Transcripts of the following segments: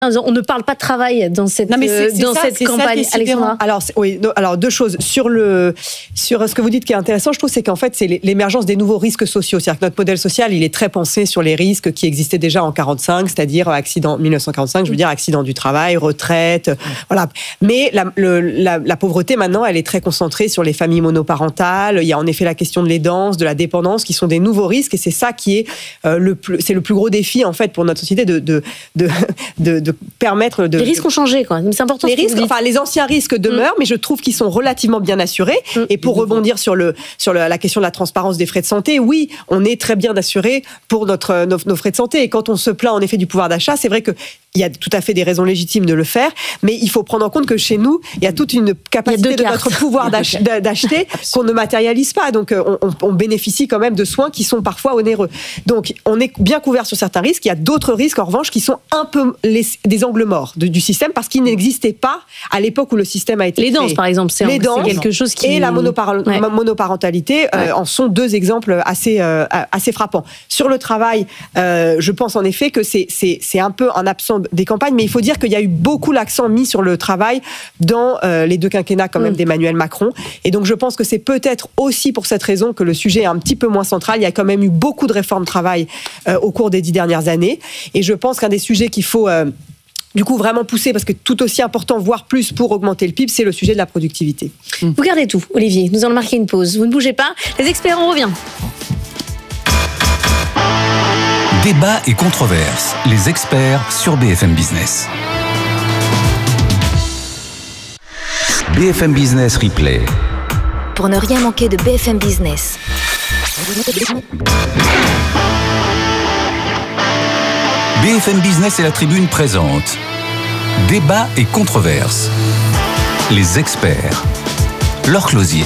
On ne parle pas de travail dans cette campagne, Alexandra. Alors deux choses sur ce que vous dites qui est intéressant, je trouve, c'est qu'en fait c'est l'émergence des nouveaux risques sociaux. C'est-à-dire que notre modèle social, il est très pensé sur les risques qui existaient déjà en 45, c'est-à-dire 1945, je veux dire accident du travail, retraite, voilà. Mais la pauvreté maintenant, elle est très concentrée sur les familles monoparentales. Il y a en effet la question de l'aidance, de la dépendance, qui sont des nouveaux risques, et c'est ça qui est le plus gros défi en fait pour notre société de permettre de... Les risques ont changé, quoi. C'est important. Les anciens risques demeurent, mais je trouve qu'ils sont relativement bien assurés. Et pour rebondir sur la question de la transparence des frais de santé, oui, on est très bien assuré pour nos frais de santé. Et quand on se plaint en effet du pouvoir d'achat, c'est vrai que il y a tout à fait des raisons légitimes de le faire, mais il faut prendre en compte que chez nous, il y a toute une capacité de notre pouvoir d'acheter qu'on ne matérialise pas. Donc, on bénéficie quand même de soins qui sont parfois onéreux. Donc, on est bien couvert sur certains risques. Il y a d'autres risques, en revanche, qui sont un peu des angles morts du système parce qu'ils n'existaient pas à l'époque où le système a été créé. L'aidance, par exemple, c'est quelque chose qui... Et la monoparentalité en sont deux exemples assez frappants. Sur le travail, je pense en effet que c'est un peu un absent des campagnes, mais il faut dire qu'il y a eu beaucoup l'accent mis sur le travail dans les deux quinquennats quand même d'Emmanuel Macron. Et donc je pense que c'est peut-être aussi pour cette raison que le sujet est un petit peu moins central. Il y a quand même eu beaucoup de réformes travail au cours des 10 dernières années. Et je pense qu'un des sujets qu'il faut du coup vraiment pousser, parce que tout aussi important, voire plus pour augmenter le PIB, c'est le sujet de la productivité. Vous gardez tout, Olivier. Nous allons marquer une pause. Vous ne bougez pas. Les experts, on revient. Débat et controverses. Les experts sur BFM Business. BFM Business Replay. Pour ne rien manquer de BFM Business. BFM Business et la Tribune présentent Débat et controverses. Les experts. Laure Closier.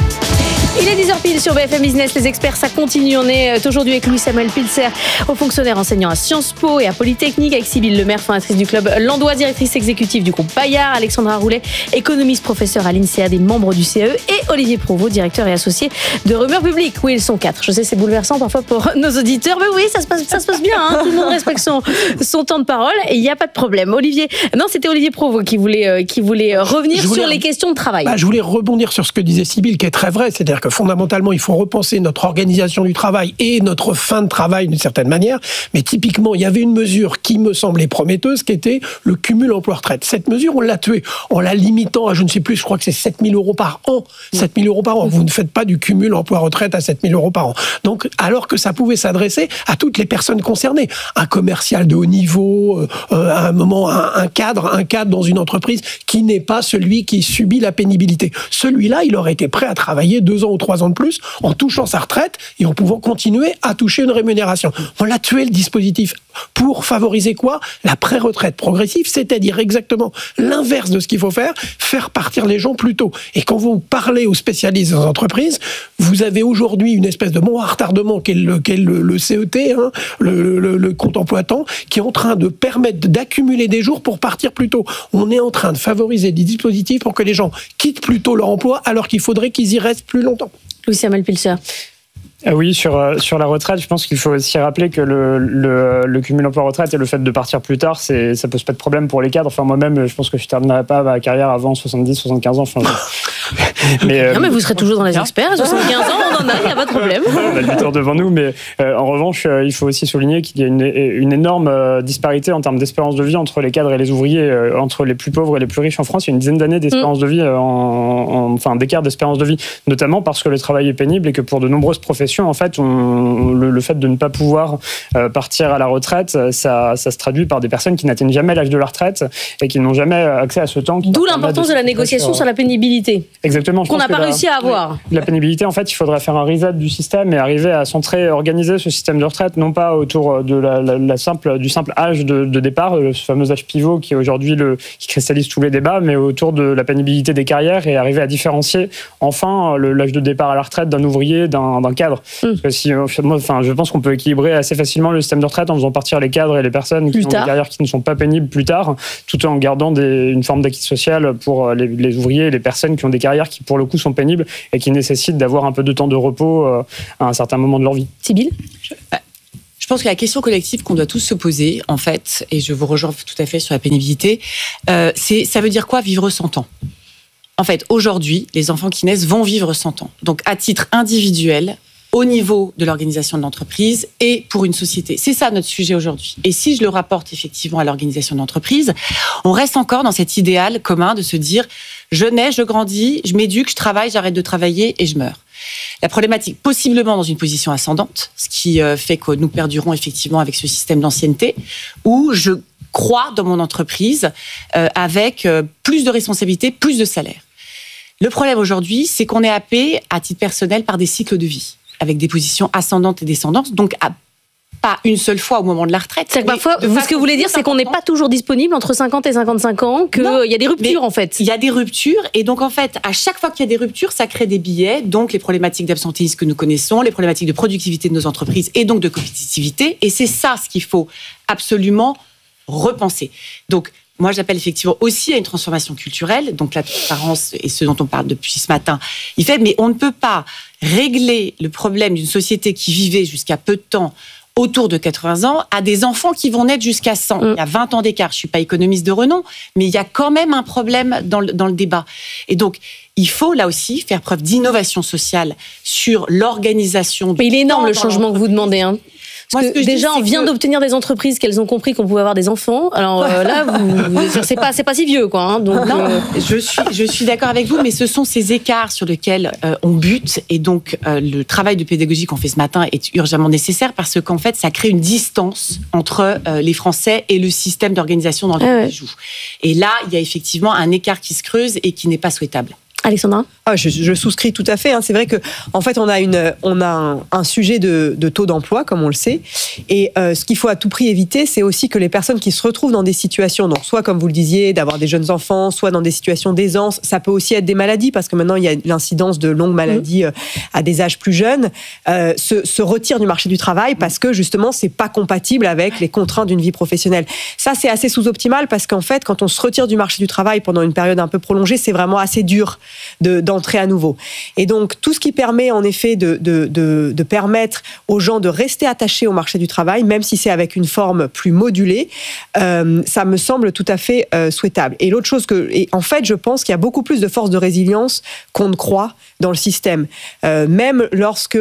Il est 10h pile sur BFM Business, les experts, ça continue. On est aujourd'hui avec Louis-Samuel Pilser, haut fonctionnaire enseignant à Sciences Po et à Polytechnique, avec Sybille Lemaire, fondatrice du club Landois, directrice exécutive du groupe Bayard, Alexandra Roulet, économiste, professeur à l'INSEAD et membre du CAE, et Olivier Provost, directeur et associé de Rumeurs Publiques. Oui, ils sont 4. Je sais, c'est bouleversant parfois pour nos auditeurs, mais oui, ça se passe bien. Tout le monde respecte son temps de parole et il n'y a pas de problème. C'était Olivier Provost qui voulait revenir sur les questions de travail. Je voulais rebondir sur ce que disait Sybille, qui est très vrai, c'est-à-dire que fondamentalement, il faut repenser notre organisation du travail et notre fin de travail d'une certaine manière. Mais typiquement, il y avait une mesure qui me semblait prometteuse, qui était le cumul emploi-retraite. Cette mesure, on l'a tuée en la limitant à, je ne sais plus, je crois que c'est 7 000 euros par an. 7 000 euros par an. Vous ne faites pas du cumul emploi-retraite à 7 000 euros par an. Donc, alors que ça pouvait s'adresser à toutes les personnes concernées. Un commercial de haut niveau, à un moment, un cadre dans une entreprise qui n'est pas celui qui subit la pénibilité. Celui-là, il aurait été prêt à travailler 2 ans ou 3 ans de plus en touchant sa retraite et en pouvant continuer à toucher une rémunération. On l'a tué, le dispositif, pour favoriser quoi ? La pré-retraite progressive, c'est-à-dire exactement l'inverse de ce qu'il faut faire partir les gens plus tôt. Et quand vous parlez aux spécialistes des entreprises, vous avez aujourd'hui une espèce de bon retardement qu'est le CET, le compte emploi-temps, qui est en train de permettre d'accumuler des jours pour partir plus tôt. On est en train de favoriser des dispositifs pour que les gens quittent plus tôt leur emploi alors qu'il faudrait qu'ils y restent plus longtemps. Louis-Samuel Pilser. Oui, sur la retraite, je pense qu'il faut aussi rappeler que le cumul emploi-retraite et le fait de partir plus tard, ça pose pas de problème pour les cadres. Enfin, moi-même, je pense que je terminerai pas ma carrière avant 70, 75 ans. Enfin, non, mais vous serez toujours dans les experts. À 75 ans, on en a, il n'y a pas de problème. On a le 8 heures devant nous, mais en revanche, il faut aussi souligner qu'il y a une énorme disparité en termes d'espérance de vie entre les cadres et les ouvriers, entre les plus pauvres et les plus riches en France. Il y a une dizaine d'années d'espérance de vie, d'écart d'espérance de vie, notamment parce que le travail est pénible et que pour de nombreuses professions, en fait, le fait de ne pas pouvoir partir à la retraite, ça se traduit par des personnes qui n'atteignent jamais l'âge de la retraite et qui n'ont jamais accès à ce temps. D'où l'importance de la négociation sur la pénibilité. Exactement. Qu'on n'a pas réussi à avoir. La pénibilité, en fait, il faudrait faire un reset du système et arriver à centrer, organiser ce système de retraite, non pas autour de du simple âge de départ, ce fameux âge pivot qui est aujourd'hui qui cristallise tous les débats, mais autour de la pénibilité des carrières et arriver à différencier enfin l'âge de départ à la retraite d'un ouvrier, d'un cadre. Parce que je pense qu'on peut équilibrer assez facilement le système de retraite en faisant partir les cadres et les personnes qui ont des carrières qui ne sont pas pénibles plus tard, tout en gardant une forme d'acquis social pour les ouvriers et les personnes qui ont des carrières qui, pour le coup, sont pénibles et qui nécessitent d'avoir un peu de temps de repos à un certain moment de leur vie. Sybille ? Je pense que la question collective qu'on doit tous se poser, en fait, et je vous rejoins tout à fait sur la pénibilité, ça veut dire quoi vivre 100 ans ? En fait, aujourd'hui, les enfants qui naissent vont vivre 100 ans. Donc, à titre individuel, au niveau de l'organisation de l'entreprise et pour une société. C'est ça notre sujet aujourd'hui. Et si je le rapporte effectivement à l'organisation de l'entreprise, on reste encore dans cet idéal commun de se dire « je nais, je grandis, je m'éduque, je travaille, j'arrête de travailler et je meurs ». La problématique, possiblement dans une position ascendante, ce qui fait que nous perdurons effectivement avec ce système d'ancienneté, où je crois dans mon entreprise avec plus de responsabilités, plus de salaire. Le problème aujourd'hui, c'est qu'on est happé à titre personnel par des cycles de vie, avec des positions ascendantes et descendantes, donc pas une seule fois au moment de la retraite. C'est que parfois, ce que vous voulez dire, c'est qu'on n'est pas toujours disponible entre 50 et 55 ans, qu'il y a des ruptures en fait. Il y a des ruptures, et donc en fait, à chaque fois qu'il y a des ruptures, ça crée des billets, donc les problématiques d'absentéisme que nous connaissons, les problématiques de productivité de nos entreprises et donc de compétitivité, et c'est ça ce qu'il faut absolument repenser. Donc, moi, j'appelle effectivement aussi à une transformation culturelle, donc la transparence et ce dont on parle depuis ce matin. Mais on ne peut pas régler le problème d'une société qui vivait jusqu'à peu de temps autour de 80 ans à des enfants qui vont naître jusqu'à 100. Il y a 20 ans d'écart. Je ne suis pas économiste de renom, mais il y a quand même un problème dans le débat. Et donc, il faut là aussi faire preuve d'innovation sociale sur l'organisation. Mais il est énorme le changement que vous demandez, hein. Parce que déjà, on vient d'obtenir des entreprises qu'elles ont compris qu'on pouvait avoir des enfants. Alors là, c'est pas si vieux, quoi. Hein, donc, je suis d'accord avec vous, mais ce sont ces écarts sur lesquels on bute, et donc le travail de pédagogie qu'on fait ce matin est urgemment nécessaire parce qu'en fait, ça crée une distance entre les Français et le système d'organisation dans lequel ils jouent. Et là, il y a effectivement un écart qui se creuse et qui n'est pas souhaitable. Alexandra ? Je souscris tout à fait. C'est vrai que, en fait, on a un sujet de taux d'emploi, comme on le sait. Et ce qu'il faut à tout prix éviter, c'est aussi que les personnes qui se retrouvent dans des situations, donc soit, comme vous le disiez, d'avoir des jeunes enfants, soit dans des situations d'aisance, ça peut aussi être des maladies, parce que maintenant, il y a l'incidence de longues maladies à des âges plus jeunes, se retirent du marché du travail parce que, justement, c'est pas compatible avec les contraintes d'une vie professionnelle. Ça, c'est assez sous-optimal parce qu'en fait, quand on se retire du marché du travail pendant une période un peu prolongée, c'est vraiment assez dur d'entrer à nouveau. Et donc, tout ce qui permet en effet de permettre aux gens de rester attachés au marché du travail, même si c'est avec une forme plus modulée, ça me semble tout à fait souhaitable. Et l'autre chose en fait, je pense qu'il y a beaucoup plus de force de résilience qu'on ne croit dans le système. Même lorsque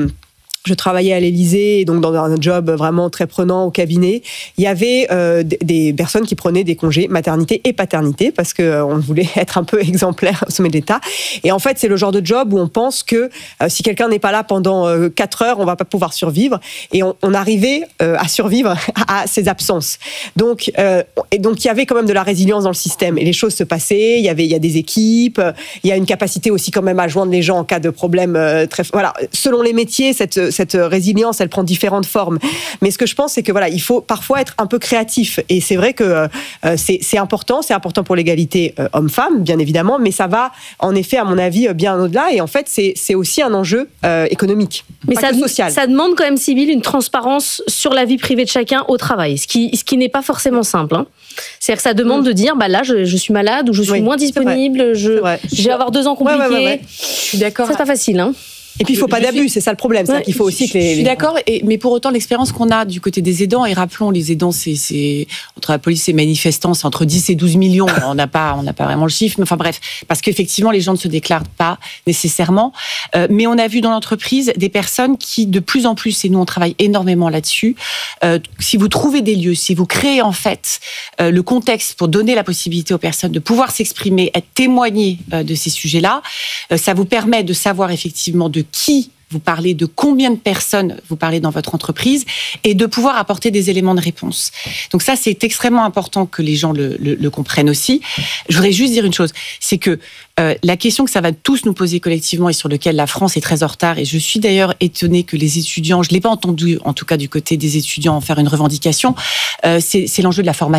je travaillais à l'Élysée, donc dans un job vraiment très prenant au cabinet. Il y avait des personnes qui prenaient des congés maternité et paternité parce qu'on voulait être un peu exemplaire au sommet de l'État. Et en fait, c'est le genre de job où on pense que si quelqu'un n'est pas là pendant 4 heures, on ne va pas pouvoir survivre. Et on arrivait à survivre à ces absences. Donc, il y avait quand même de la résilience dans le système. Et les choses se passaient, il y a des équipes, il y a une capacité aussi quand même à joindre les gens en cas de problème très... Voilà, selon les métiers, cette résilience, elle prend différentes formes. Mais ce que je pense, c'est que voilà, il faut parfois être un peu créatif. Et c'est vrai que c'est important pour l'égalité homme-femme, bien évidemment, mais ça va, en effet, à mon avis, bien au-delà. Et en fait, c'est aussi un enjeu économique, mais pas que social. Ça demande quand même, Sybille, une transparence sur la vie privée de chacun au travail, ce qui n'est pas forcément simple. Hein. C'est-à-dire que ça demande de dire, là, je suis malade ou je suis moins disponible, je vais avoir 2 ans compliqués. Ouais. Je suis d'accord. Ça, c'est pas facile, hein. Et puis, il ne faut pas d'abus, c'est ça le problème. C'est qu'il faut aussi que Je suis d'accord, mais pour autant, l'expérience qu'on a du côté des aidants, et rappelons, les aidants, c'est entre la police et les manifestants, c'est entre 10 et 12 millions. On n'a pas vraiment le chiffre, mais enfin bref, parce qu'effectivement, les gens ne se déclarent pas nécessairement. Mais on a vu dans l'entreprise des personnes qui, de plus en plus, et nous, on travaille énormément là-dessus, si vous trouvez des lieux, si vous créez en fait le contexte pour donner la possibilité aux personnes de pouvoir s'exprimer, être témoigner de ces sujets-là, ça vous permet de savoir effectivement de qui vous parlez, de combien de personnes vous parlez dans votre entreprise et de pouvoir apporter des éléments de réponse. Donc ça, c'est extrêmement important que les gens le comprennent aussi. Je voudrais juste dire une chose, c'est que la question que ça va tous nous poser collectivement et sur laquelle la France est très en retard, et je suis d'ailleurs étonnée que les étudiants, je ne l'ai pas entendu en tout cas du côté des étudiants en faire une revendication, c'est l'enjeu de la formation.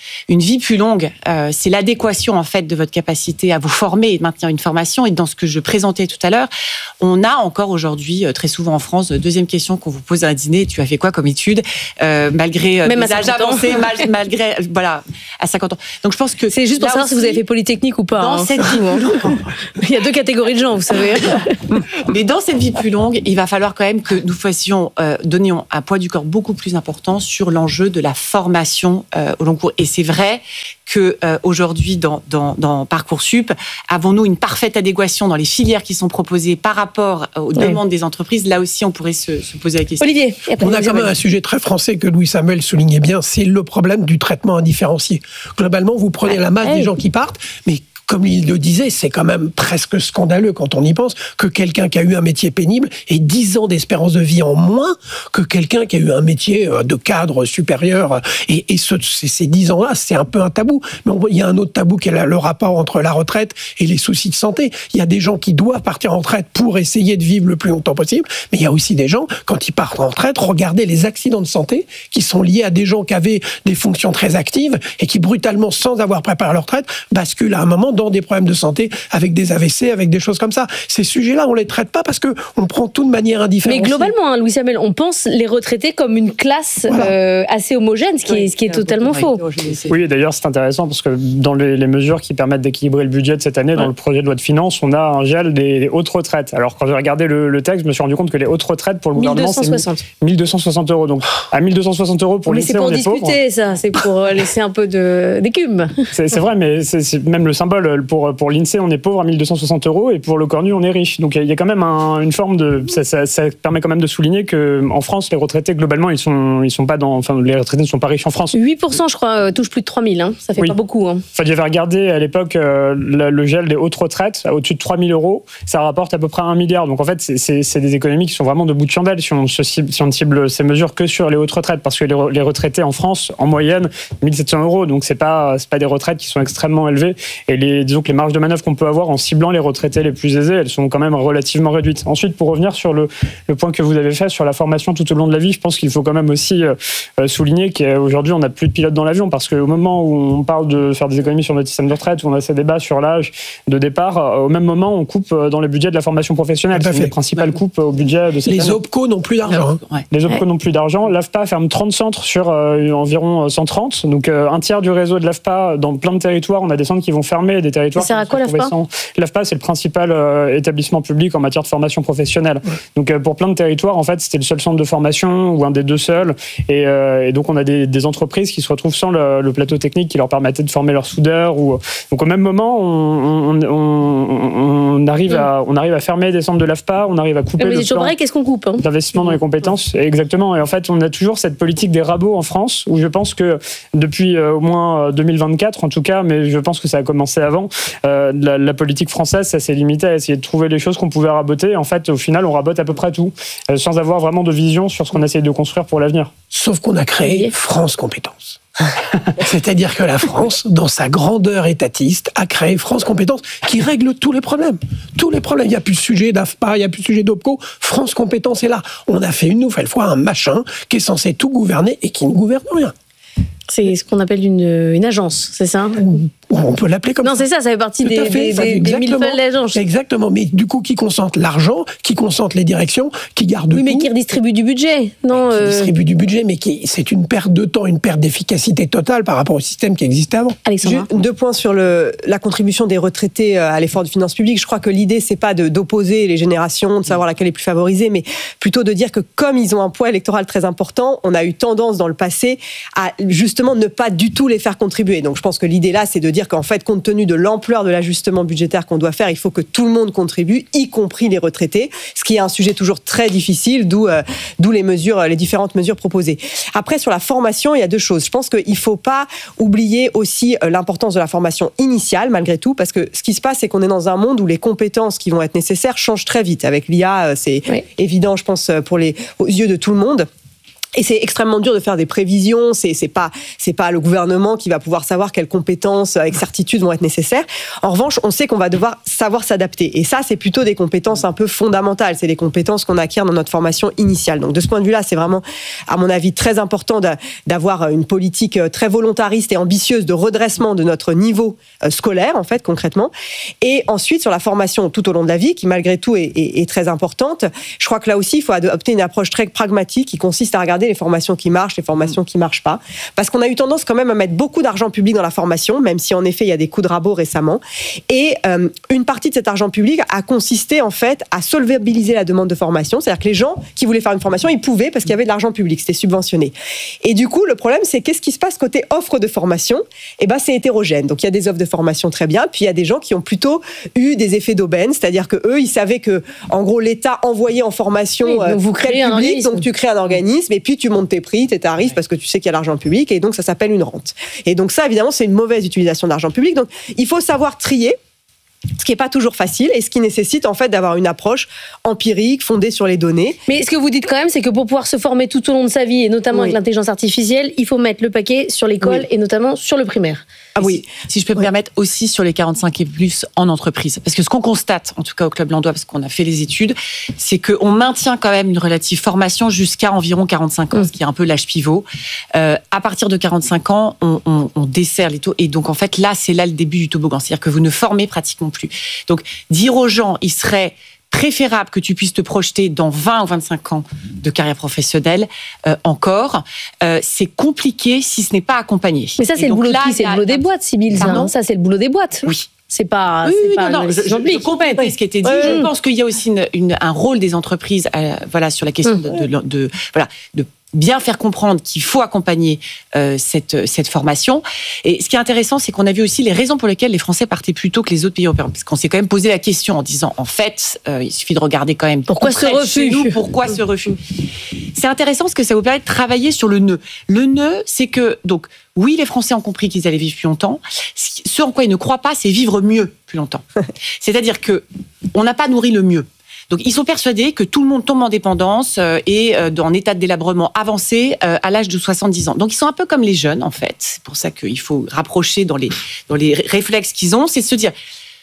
Une vie plus longue, c'est l'adéquation en fait de votre capacité à vous former et de maintenir une formation. Et dans ce que je présentais tout à l'heure, on a encore aujourd'hui, très souvent en France, deuxième question qu'on vous pose à un dîner, tu as fait quoi comme étude, malgré même des âges avancés, malgré voilà, à 50 ans. Donc je pense que c'est juste pour savoir si vous avez fait Polytechnique ou pas. Dans cette vie, il y a deux catégories de gens, vous savez. Mais dans cette vie plus longue, il va falloir quand même que nous donnions un poids du corps beaucoup plus important sur l'enjeu de la formation au long cours. Et c'est vrai que aujourd'hui dans Parcoursup, avons-nous une parfaite adéquation dans les filières qui sont proposées par rapport aux demandes des entreprises? Là aussi, on pourrait se poser la question. Olivier, on a quand même un sujet très français que Louis Samuel soulignait bien, c'est le problème du traitement indifférencié. Globalement, vous prenez la masse des gens qui partent, mais comme il le disait, c'est quand même presque scandaleux quand on y pense que quelqu'un qui a eu un métier pénible ait 10 ans d'espérance de vie en moins que quelqu'un qui a eu un métier de cadre supérieur. Et ces 10 ans-là, c'est un peu un tabou. Mais il y a un autre tabou qui est le rapport entre la retraite et les soucis de santé. Il y a des gens qui doivent partir en retraite pour essayer de vivre le plus longtemps possible, mais il y a aussi des gens, quand ils partent en retraite, regardez les accidents de santé qui sont liés à des gens qui avaient des fonctions très actives et qui brutalement, sans avoir préparé leur retraite, basculent à un moment dans des problèmes de santé, avec des AVC, avec des choses comme ça. Ces sujets-là, on les traite pas parce que on prend tout de manière indifférenciée. Mais globalement, Louis Samuel, on pense les retraités comme une classe assez homogène, ce qui est totalement faux. Oui, d'ailleurs, c'est intéressant parce que dans les mesures qui permettent d'équilibrer le budget de cette année, dans le projet de loi de finances, on a un gel des hautes retraites. Alors, quand j'ai regardé le texte, je me suis rendu compte que les hautes retraites pour le gouvernement, c'est 1260 €. Donc, à 1260 € pour l'INSEE, on est pauvre. Mais c'est pour discuter, ça. C'est pour laisser un peu d'écume. C'est vrai, mais c'est même le symbole. Pour l'INSEE, on est pauvre à 1260 € et pour le Cornu, on est riche. Donc il y a quand même une forme de... Ça permet quand même de souligner qu'en France, les retraités, globalement, ils sont pas les retraités ne sont pas riches en France. 8%, je crois, touchent plus de 3 000. Ça fait pas beaucoup. Enfin, j'avais regardé à l'époque le gel des hautes retraites, au-dessus de 3 000 €, ça rapporte à peu près 1 milliard. Donc en fait, c'est des économies qui sont vraiment de bout de chandelle si on ne cible ces mesures que sur les hautes retraites. Parce que les retraités en France, en moyenne, 1 700 €. Donc c'est pas des retraites qui sont extrêmement élevées. Et disons que les marges de manœuvre qu'on peut avoir en ciblant les retraités les plus aisés, elles sont quand même relativement réduites. Ensuite, pour revenir sur le point que vous avez fait sur la formation tout au long de la vie, je pense qu'il faut quand même aussi souligner qu'aujourd'hui, on n'a plus de pilote dans l'avion parce qu'au moment où on parle de faire des économies sur notre système de retraite, où on a ces débats sur l'âge de départ, au même moment, on coupe dans le budget de la formation professionnelle. C'est une des principales coupes au budget de cette année. Les OPCO n'ont plus d'argent. Les OPCO n'ont plus d'argent. L'AFPA ferme 30 centres sur environ 130. Donc, un tiers du réseau de l'AFPA dans plein de territoires. On a des centres qui vont fermer, des territoires... Ça sert à quoi l'AFPA ? L'AFPA, c'est le principal établissement public en matière de formation professionnelle. Donc, pour plein de territoires, en fait, c'était le seul centre de formation ou un des deux seuls. Et donc, on a des entreprises qui se retrouvent sans le plateau technique qui leur permettait de former leurs soudeurs. Donc, au même moment, on arrive à fermer des centres de l'AFPA, on arrive à couper le plan qu'est-ce qu'on coupe d'investissement dans les compétences. Exactement. Et en fait, on a toujours cette politique des rabots en France, où je pense que depuis au moins 2024, en tout cas, mais je pense que ça a commencé avant, la politique française, ça s'est limité à essayer de trouver les choses qu'on pouvait raboter. En fait, au final, on rabote à peu près tout, sans avoir vraiment de vision sur ce qu'on essaye de construire pour l'avenir. Sauf qu'on a créé France Compétences. C'est-à-dire que la France, dans sa grandeur étatiste, a créé France Compétences qui règle tous les problèmes. Tous les problèmes. Il n'y a plus de sujet d'AFPA, il n'y a plus de sujet d'OPCO. France Compétences est là. On a fait une nouvelle fois un machin qui est censé tout gouverner et qui ne gouverne rien. C'est ce qu'on appelle une agence, c'est ça ? On peut l'appeler comme ça. Non, c'est ça fait partie des millefeuilles d'agences. Exactement, mais du coup, qui concentre l'argent, qui concentre les directions, qui garde tout. Oui, mais qui redistribue du budget, non ? Qui distribue du budget, mais c'est une perte de temps, une perte d'efficacité totale par rapport au système qui existait avant. Alexandra ? 2 points sur la contribution des retraités à l'effort de finances publiques. Je crois que l'idée, c'est pas d'opposer les générations, de savoir laquelle est plus favorisée, mais plutôt de dire que comme ils ont un poids électoral très important, on a eu tendance dans le passé à justement ne pas du tout les faire contribuer. Donc je pense que l'idée là, c'est de dire qu'en fait, compte tenu de l'ampleur de l'ajustement budgétaire qu'on doit faire, il faut que tout le monde contribue, y compris les retraités, ce qui est un sujet toujours très difficile, d'où les différentes mesures proposées. Après, sur la formation, il y a 2 choses. Je pense qu'il ne faut pas oublier aussi l'importance de la formation initiale, malgré tout, parce que ce qui se passe, c'est qu'on est dans un monde où les compétences qui vont être nécessaires changent très vite. Avec l'IA, c'est évident, je pense, aux yeux de tout le monde. Et c'est extrêmement dur de faire des prévisions. C'est pas le gouvernement qui va pouvoir savoir quelles compétences avec certitude vont être nécessaires. En revanche, on sait qu'on va devoir savoir s'adapter. Et ça, c'est plutôt des compétences un peu fondamentales. C'est des compétences qu'on acquiert dans notre formation initiale. Donc, de ce point de vue-là, c'est vraiment, à mon avis, très important d'avoir une politique très volontariste et ambitieuse de redressement de notre niveau scolaire, en fait, concrètement. Et ensuite, sur la formation tout au long de la vie, qui malgré tout est très importante, je crois que là aussi, il faut adopter une approche très pragmatique qui consiste à regarder les formations qui marchent, les formations qui marchent pas. Parce qu'on a eu tendance quand même à mettre beaucoup d'argent public dans la formation, même si en effet il y a des coups de rabot récemment. Et une partie de cet argent public a consisté en fait à solvabiliser la demande de formation. C'est-à-dire que les gens qui voulaient faire une formation, ils pouvaient parce qu'il y avait de l'argent public, c'était subventionné. Et du coup, le problème, c'est qu'est-ce qui se passe côté offre de formation ? Eh ben, c'est hétérogène. Donc il y a des offres de formation très bien, puis il y a des gens qui ont plutôt eu des effets d'aubaine, c'est-à-dire que eux, ils savaient que en gros l'État envoyait en formation donc vous créez un organisme. donc tu crées un organisme et puis tu montes tes prix, tes tarifs parce que tu sais qu'il y a l'argent public et donc ça s'appelle une rente. Et donc ça, évidemment, c'est une mauvaise utilisation d'argent public. Donc il faut savoir trier, ce qui n'est pas toujours facile et ce qui nécessite en fait d'avoir une approche empirique, fondée sur les données. Mais ce que vous dites quand même, c'est que pour pouvoir se former tout au long de sa vie, et notamment avec l'intelligence artificielle, il faut mettre le paquet sur l'école et notamment sur le primaire. Ah oui, si je peux me permettre, aussi sur les 45 et plus en entreprise. Parce que ce qu'on constate, en tout cas au Club Landois, parce qu'on a fait les études, c'est qu'on maintient quand même une relative formation jusqu'à environ 45 ans, ce qui est un peu l'âge pivot. À partir de 45 ans, on dessert les taux. Et donc, en fait, c'est là le début du toboggan. C'est-à-dire que vous ne formez pratiquement plus. Donc, dire aux gens, il serait préférable que tu puisses te projeter dans 20 ou 25 ans de carrière professionnelle encore. C'est compliqué si ce n'est pas accompagné. Mais ça, c'est le boulot c'est le boulot des boîtes, Sybille. Ça, c'est le boulot des boîtes. Oui. C'est pas. Non, je comprends ce qui a été dit. Je pense qu'il y a aussi un rôle des entreprises, sur la question de bien faire comprendre qu'il faut accompagner cette formation. Et ce qui est intéressant, c'est qu'on a vu aussi les raisons pour lesquelles les Français partaient plus tôt que les autres pays européens. Parce qu'on s'est quand même posé la question en disant, en fait, il suffit de regarder quand même pourquoi ce refus. Pourquoi ce refus ? C'est intéressant parce que ça vous permet de travailler sur le nœud. Le nœud, c'est que, donc, oui, les Français ont compris qu'ils allaient vivre plus longtemps. Ce en quoi ils ne croient pas, c'est vivre mieux plus longtemps. C'est-à-dire que on n'a pas nourri le mieux. Donc, ils sont persuadés que tout le monde tombe en dépendance et en état de délabrement avancé à l'âge de 70 ans. Donc, ils sont un peu comme les jeunes, en fait. C'est pour ça qu'il faut rapprocher dans les réflexes qu'ils ont. C'est de se dire,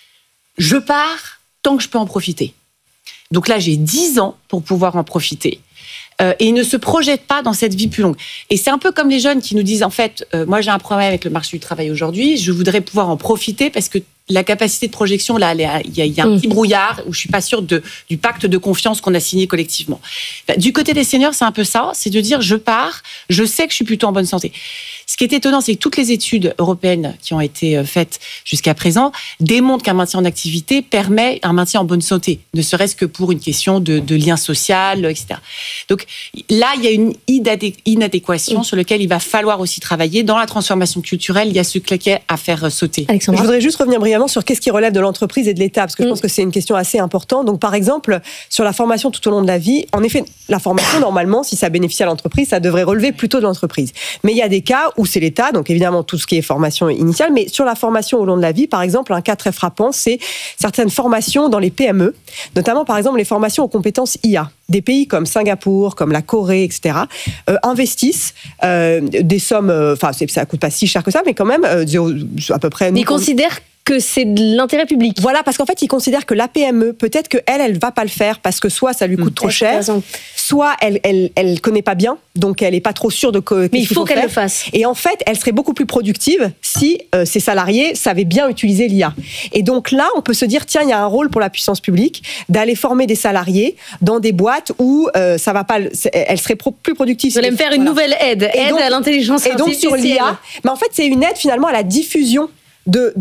je pars tant que je peux en profiter. Donc là, j'ai 10 ans pour pouvoir en profiter. Et ils ne se projettent pas dans cette vie plus longue. Et c'est un peu comme les jeunes qui nous disent, en fait, moi, j'ai un problème avec le marché du travail aujourd'hui, je voudrais pouvoir en profiter parce que la capacité de projection, là, il y a un petit brouillard où je suis pas sûre du pacte de confiance qu'on a signé collectivement. Du côté des seniors, c'est un peu ça, c'est de dire, je pars, je sais que je suis plutôt en bonne santé. Ce qui est étonnant, c'est que toutes les études européennes qui ont été faites jusqu'à présent démontrent qu'un maintien en activité permet un maintien en bonne santé, ne serait-ce que pour une question de lien social, etc. Donc là, il y a une inadéquation sur laquelle il va falloir aussi travailler. Dans la transformation culturelle, il y a ce claquet à faire sauter. Alexandra. Je voudrais juste revenir brièvement sur qu'est-ce qui relève de l'entreprise et de l'État, parce que je pense que c'est une question assez importante. Donc par exemple, sur la formation tout au long de la vie, en effet, la formation, normalement, si ça bénéficie à l'entreprise, ça devrait relever plutôt de l'entreprise. Mais il y a des cas où c'est l'État, donc évidemment tout ce qui est formation initiale, mais sur la formation au long de la vie, par exemple, un cas très frappant, c'est certaines formations dans les PME, notamment par exemple les formations aux compétences IA. Des pays comme Singapour, comme la Corée, etc., investissent des sommes, ça coûte pas si cher que ça, mais quand même à peu près. Ils considèrent que c'est de l'intérêt public. Voilà, parce qu'en fait, ils considèrent que la PME, peut-être qu'elle va pas le faire parce que soit ça lui coûte trop cher, soit elle connaît pas bien, donc elle est pas trop sûre de mais il faut qu'elle le fasse. Et en fait, elle serait beaucoup plus productive si ses salariés savaient bien utiliser l'IA. Et donc là, on peut se dire, tiens, il y a un rôle pour la puissance publique d'aller former des salariés dans des boîtes où ça va pas, elle serait plus productive. Vous allez me faire une nouvelle aide à l'intelligence artificielle. Et donc sur l'IA, mais en fait, c'est une aide finalement à la diffusion de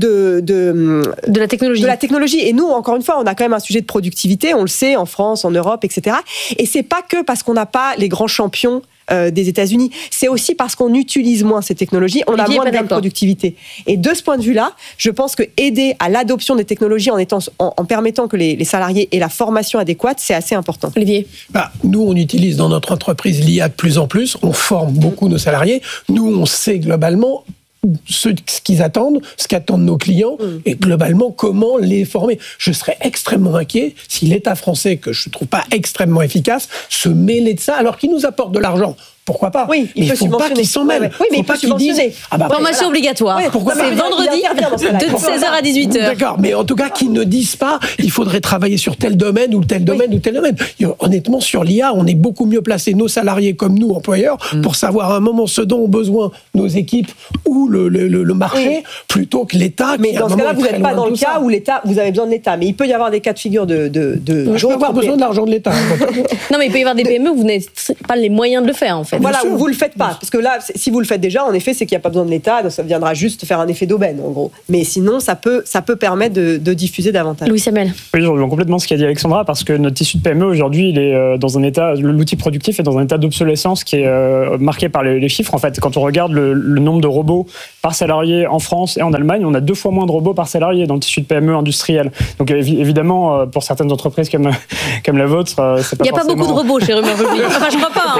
la technologie. Et nous, encore une fois, on a quand même un sujet de productivité, on le sait, en France, en Europe, etc. Et c'est pas que parce qu'on n'a pas les grands champions des États-Unis, c'est aussi parce qu'on utilise moins ces technologies, on a moins de productivité. Et de ce point de vue-là, je pense que aider à l'adoption des technologies en permettant que les salariés aient la formation adéquate, c'est assez important. Olivier. Nous, on utilise dans notre entreprise l'IA de plus en plus, on forme beaucoup nos salariés. Nous, on sait globalement ce qu'ils attendent, ce qu'attendent nos clients, et globalement, comment les former. Je serais extrêmement inquiet si l'État français, que je ne trouve pas extrêmement efficace, se mêlait de ça, alors qu'il nous apporte de l'argent pourquoi pas. Oui, mais il ne faut pas qu'ils s'en mêlent. Oui, mais il peut subventionner. Formation obligatoire. Pourquoi c'est vendredi de 16h à 18h. D'accord, mais en tout cas, qu'ils ne disent pas il faudrait travailler sur tel domaine ou tel domaine ou tel domaine. Honnêtement, sur l'IA, on est beaucoup mieux placé, nos salariés comme nous, employeurs, pour savoir à un moment ce dont ont besoin nos équipes ou le marché, plutôt que l'État. Mais dans ce cas-là, vous n'êtes pas dans le cas où l'État, vous avez besoin de l'État. Mais il peut y avoir des cas de figure de je peux avoir besoin de l'argent de l'État. Non, mais il peut y avoir des PME où vous n'avez pas les moyens de le faire, en fait. Voilà, où vous le faites pas. Parce que là, si vous le faites déjà, en effet, c'est qu'il n'y a pas besoin de l'État, donc ça viendra juste faire un effet d'aubaine, en gros. Mais sinon, ça peut permettre de diffuser davantage. Louis Samuel. Oui, je rejoins complètement ce qu'a dit Alexandra, parce que notre tissu de PME, aujourd'hui, il est dans un état, l'outil productif est dans un état d'obsolescence qui est marqué par les chiffres. En fait, quand on regarde le nombre de robots par salarié en France et en Allemagne, on a 2 fois moins de robots par salarié dans le tissu de PME industriel. Donc, évidemment, pour certaines entreprises comme la vôtre, c'est pas il n'y a pas beaucoup de robots chez Rumeur Publique. Enfin, je crois pas.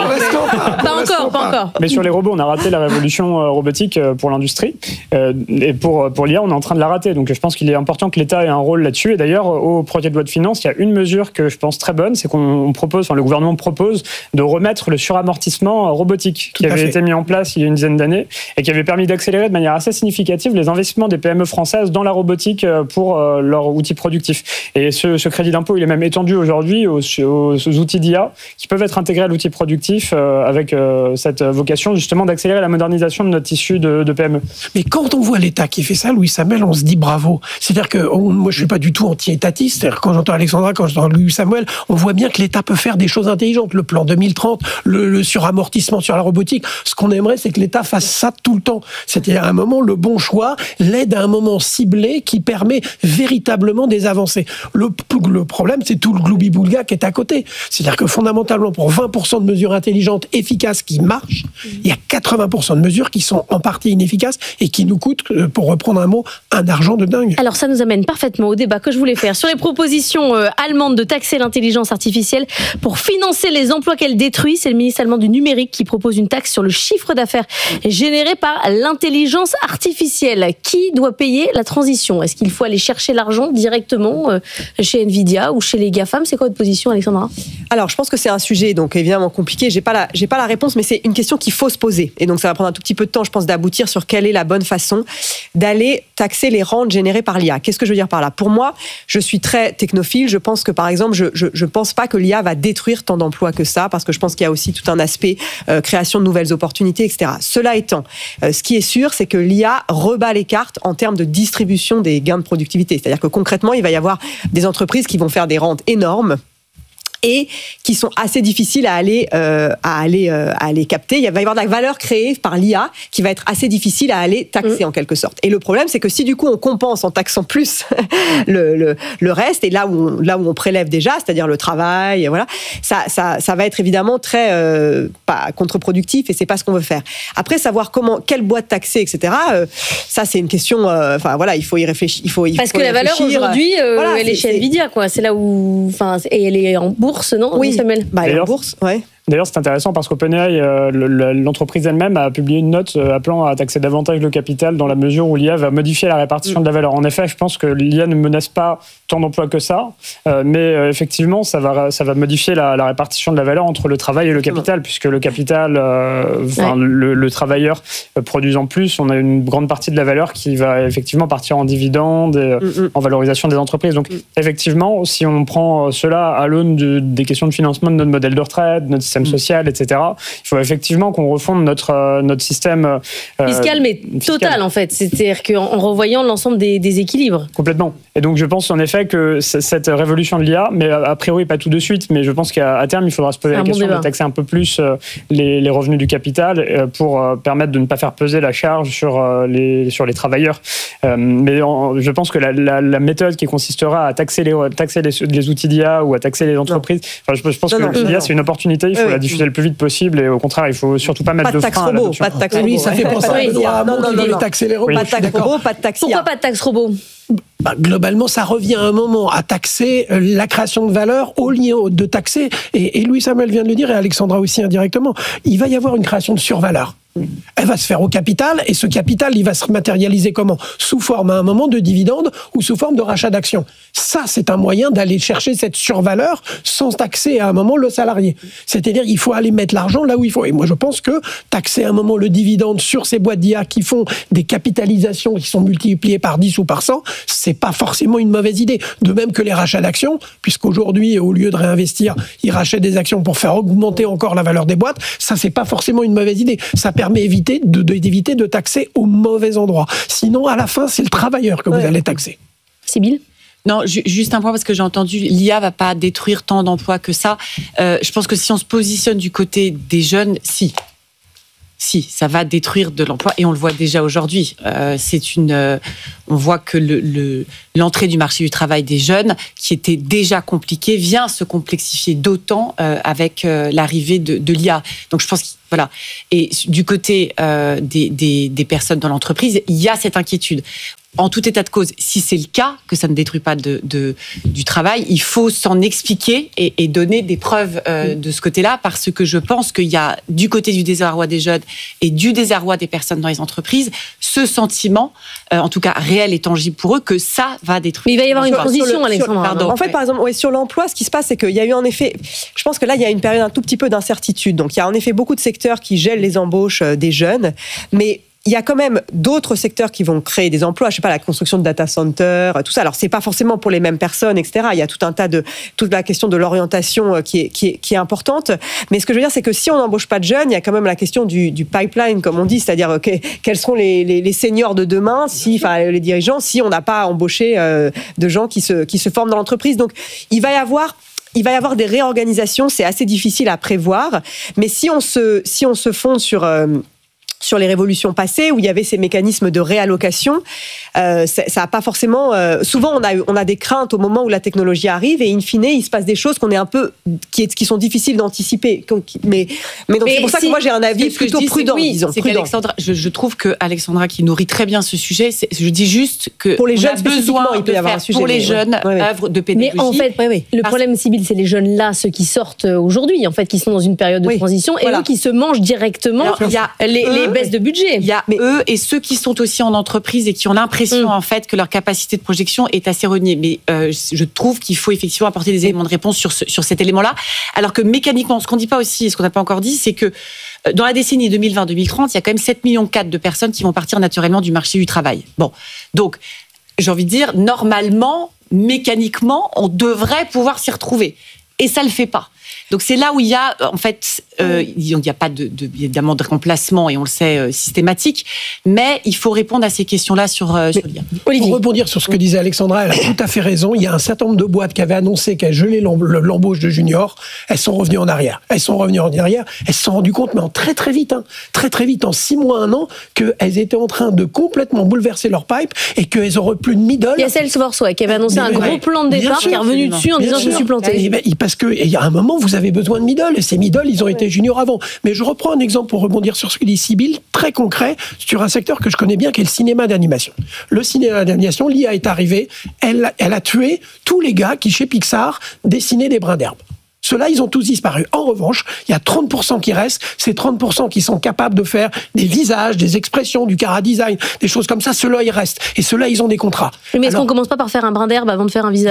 Pas encore. Mais sur les robots, on a raté la révolution robotique pour l'industrie. Et pour l'IA, on est en train de la rater. Donc je pense qu'il est important que l'État ait un rôle là-dessus. Et d'ailleurs, au projet de loi de finances, il y a une mesure que je pense très bonne, c'est le gouvernement propose de remettre le suramortissement robotique qui avait été mis en place il y a une dizaine d'années et qui avait permis d'accélérer de manière assez significative les investissements des PME françaises dans la robotique pour leurs outils productifs. Et ce crédit d'impôt, il est même étendu aujourd'hui aux outils d'IA qui peuvent être intégrés à l'outil productif avec cette vocation justement d'accélérer la modernisation de notre tissu de PME. Mais quand on voit l'État qui fait ça, Louis Samuel, on se dit bravo. C'est-à-dire que moi, je suis pas du tout anti-étatiste. C'est-à-dire quand j'entends Alexandra, quand j'entends Louis Samuel, on voit bien que l'État peut faire des choses intelligentes. Le plan 2030, le suramortissement sur la robotique. Ce qu'on aimerait, c'est que l'État fasse ça tout le temps. C'est-à-dire à un moment, le bon choix, l'aide à un moment ciblé qui permet véritablement des avancées. Le problème, c'est tout le gloubi-boulga qui est à côté. C'est-à-dire que fondamentalement, pour 20% de mesures intelligentes, efficaces, qui marchent, il y a 80% de mesures qui sont en partie inefficaces et qui nous coûtent, pour reprendre un mot, un argent de dingue. Alors ça nous amène parfaitement au débat que je voulais faire sur les propositions allemandes de taxer l'intelligence artificielle pour financer les emplois qu'elle détruit. C'est le ministre allemand du numérique qui propose une taxe sur le chiffre d'affaires généré par l'intelligence artificielle. Qui doit payer la transition ? Est-ce qu'il faut aller chercher l'argent directement chez Nvidia ou chez les GAFAM ? C'est quoi votre position, Alexandra ? Alors, je pense que c'est un sujet donc évidemment compliqué. J'ai pas la réponse, mais c'est une question qu'il faut se poser. Et donc, ça va prendre un tout petit peu de temps, je pense, d'aboutir sur quelle est la bonne façon d'aller taxer les rentes générées par l'IA. Qu'est-ce que je veux dire par là ? Pour moi, je suis très technophile. Je pense que, par exemple, je pense pas que l'IA va détruire tant d'emplois que ça, parce que je pense qu'il y a aussi tout un aspect création de nouvelles opportunités, etc. Cela étant, ce qui est sûr, c'est que l'IA rebat les cartes en termes de distribution des gains de productivité. C'est-à-dire que concrètement, il va y avoir des entreprises qui vont faire des rentes énormes et qui sont assez difficiles à aller capter. Il va y avoir de la valeur créée par l'IA qui va être assez difficile à aller taxer en quelque sorte. Et le problème, c'est que si du coup on compense en taxant plus le reste, et là où on prélève déjà, c'est-à-dire le travail, voilà, ça va être évidemment très pas contre-productif et c'est pas ce qu'on veut faire. Après, savoir quelle boîte taxer, etc. Ça c'est une question. Enfin voilà, il faut y réfléchir. Parce que la valeur aujourd'hui, voilà, elle est chez Nvidia, quoi. C'est là où, et elle est en bourse. Non, oui, Samuel. Elle est en bourse, ouais. D'ailleurs, c'est intéressant parce qu'OpenAI, l'entreprise elle-même, a publié une note appelant à taxer davantage le capital dans la mesure où l'IA va modifier la répartition de la valeur. En effet, je pense que l'IA ne menace pas tant d'emplois que ça, mais effectivement, ça va modifier la répartition de la valeur entre le travail et le capital, puisque le capital, le travailleur produisant plus, on a une grande partie de la valeur qui va effectivement partir en dividendes et en valorisation des entreprises. Donc, effectivement, si on prend cela à l'aune des questions de financement de notre modèle de retraite, notre système social, etc. Il faut effectivement qu'on refonde notre système fiscal, mais total en fait. C'est-à-dire qu'en revoyant l'ensemble des équilibres. Complètement. Et donc je pense en effet que cette révolution de l'IA, mais a priori pas tout de suite, mais je pense qu'à terme il faudra se poser la question de taxer un peu plus les revenus du capital pour permettre de ne pas faire peser la charge sur les travailleurs. Mais je pense que la méthode qui consistera à taxer les outils d'IA ou à taxer les entreprises, je pense que l'IA c'est une opportunité. Il faut la diffuser le plus vite possible et au contraire, il faut surtout pas mettre de frein à l'adoption. Pas de taxe robot. Oui, ça fait penser à Benoît Hamon qui veut taxer les robots. Pas de taxe robot, pas de taxe IA. Pourquoi pas de taxe robot ? Globalement, ça revient à un moment à taxer la création de valeur au lieu de taxer, et Louis Samuel vient de le dire, et Alexandra aussi indirectement, il va y avoir une création de survaleur. Elle va se faire au capital, et ce capital, il va se matérialiser comment ? Sous forme, à un moment, de dividendes ou sous forme de rachat d'actions. Ça, c'est un moyen d'aller chercher cette survaleur sans taxer à un moment le salarié. C'est-à-dire, il faut aller mettre l'argent là où il faut. Et moi, je pense que taxer à un moment le dividende sur ces boîtes d'IA qui font des capitalisations qui sont multipliées par 10 ou par 100, c'est pas forcément une mauvaise idée. De même que les rachats d'actions, puisqu'aujourd'hui, au lieu de réinvestir, ils rachètent des actions pour faire augmenter encore la valeur des boîtes, ça, c'est pas forcément une mauvaise idée. Ça permet d'éviter de taxer au mauvais endroit. Sinon, à la fin, c'est le travailleur que vous allez taxer. Sybille ? Non, juste un point, parce que j'ai entendu, l'IA va pas détruire tant d'emplois que ça. Je pense que si on se positionne du côté des jeunes, si, ça va détruire de l'emploi, et on le voit déjà aujourd'hui. On voit que l'entrée du marché du travail des jeunes, qui était déjà compliquée, vient se complexifier d'autant avec l'arrivée de l'IA. Donc je pense voilà. Et du côté des personnes dans l'entreprise, il y a cette inquiétude. En tout état de cause, si c'est le cas, que ça ne détruit pas du travail, il faut s'en expliquer et donner des preuves de ce côté-là, parce que je pense qu'il y a, du côté du désarroi des jeunes et du désarroi des personnes dans les entreprises, ce sentiment, en tout cas réel et tangible pour eux, que ça va détruire. Mais il va y avoir une transition, Alexandra. En fait, par exemple, sur l'emploi, ce qui se passe, c'est qu'il y a eu en effet, je pense que là, il y a une période un tout petit peu d'incertitude. Donc, il y a en effet beaucoup de secteurs qui gèlent les embauches des jeunes, mais il y a quand même d'autres secteurs qui vont créer des emplois, je sais pas, la construction de data centers, tout ça. Alors, c'est pas forcément pour les mêmes personnes, etc. Il y a toute la question de l'orientation qui est importante. Mais ce que je veux dire, c'est que si on n'embauche pas de jeunes, il y a quand même la question du pipeline, comme on dit, c'est-à-dire quels seront les seniors de demain, les dirigeants, si on n'a pas embauché de gens qui se forment dans l'entreprise. Donc, il va y avoir des réorganisations, c'est assez difficile à prévoir. Mais si on se fonde sur les révolutions passées, où il y avait ces mécanismes de réallocation, ça n'a pas forcément... souvent, on a des craintes au moment où la technologie arrive, et in fine, il se passe des choses qui sont difficiles d'anticiper. Mais c'est pour ça que moi, j'ai un avis plutôt prudent, disons. C'est qu'Alexandra, je trouve que Alexandra, qui nourrit très bien ce sujet, je dis juste que pour les jeunes, on a besoin il peut y avoir un sujet, pour les jeunes, œuvres de pédagogie. Mais en fait, le problème, Sybille, c'est les jeunes là, ceux qui sortent aujourd'hui, en fait, qui sont dans une période de transition, et eux qui se mangent directement. Il y a les baisses de budget. Il y a eux et ceux qui sont aussi en entreprise et qui ont l'impression en fait que leur capacité de projection est assez reniée. Mais je trouve qu'il faut effectivement apporter des éléments de réponse sur cet élément-là. Alors que mécaniquement, ce qu'on ne dit pas aussi, et ce qu'on n'a pas encore dit, c'est que dans la décennie 2020-2030, il y a quand même 7,4 millions de personnes qui vont partir naturellement du marché du travail. Bon, donc j'ai envie de dire, normalement, mécaniquement, on devrait pouvoir s'y retrouver. Et ça ne le fait pas. Donc c'est là où il y a, en fait, il n'y a pas évidemment de remplacement, et on le sait, systématique, mais il faut répondre à ces questions-là sur l'IA. Pour rebondir sur ce que disait Alexandra, elle a tout à fait raison. Il y a un certain nombre de boîtes qui avaient annoncé qu'elles gelaient l'embauche de juniors. Elles sont revenues en arrière. Elles se sont rendues compte, mais en très très vite, en 6 mois, 1 an, qu'elles étaient en train de complètement bouleverser leur pipe, et qu'elles auraient plus de middle. Il y a Salesforce qui avait annoncé un gros plan de départ, qui est revenu dessus en disant je me suis planté. Parce qu'il y a un moment, vous avez besoin de middle, et ces middle, ils ont été juniors avant. Mais je reprends un exemple pour rebondir sur ce que dit Sybille, très concret, sur un secteur que je connais bien, qui est le cinéma d'animation. Le cinéma d'animation, l'IA est arrivée, elle a tué tous les gars qui, chez Pixar, dessinaient des brins d'herbe. Ceux-là, ils ont tous disparu. En revanche, il y a 30% qui restent. Ces 30% qui sont capables de faire des visages, des expressions, du chara-design, des choses comme ça, ceux-là, ils restent. Et ceux-là, ils ont des contrats. Mais est-ce qu'on commence pas par faire un brin d'herbe avant de faire un visage ?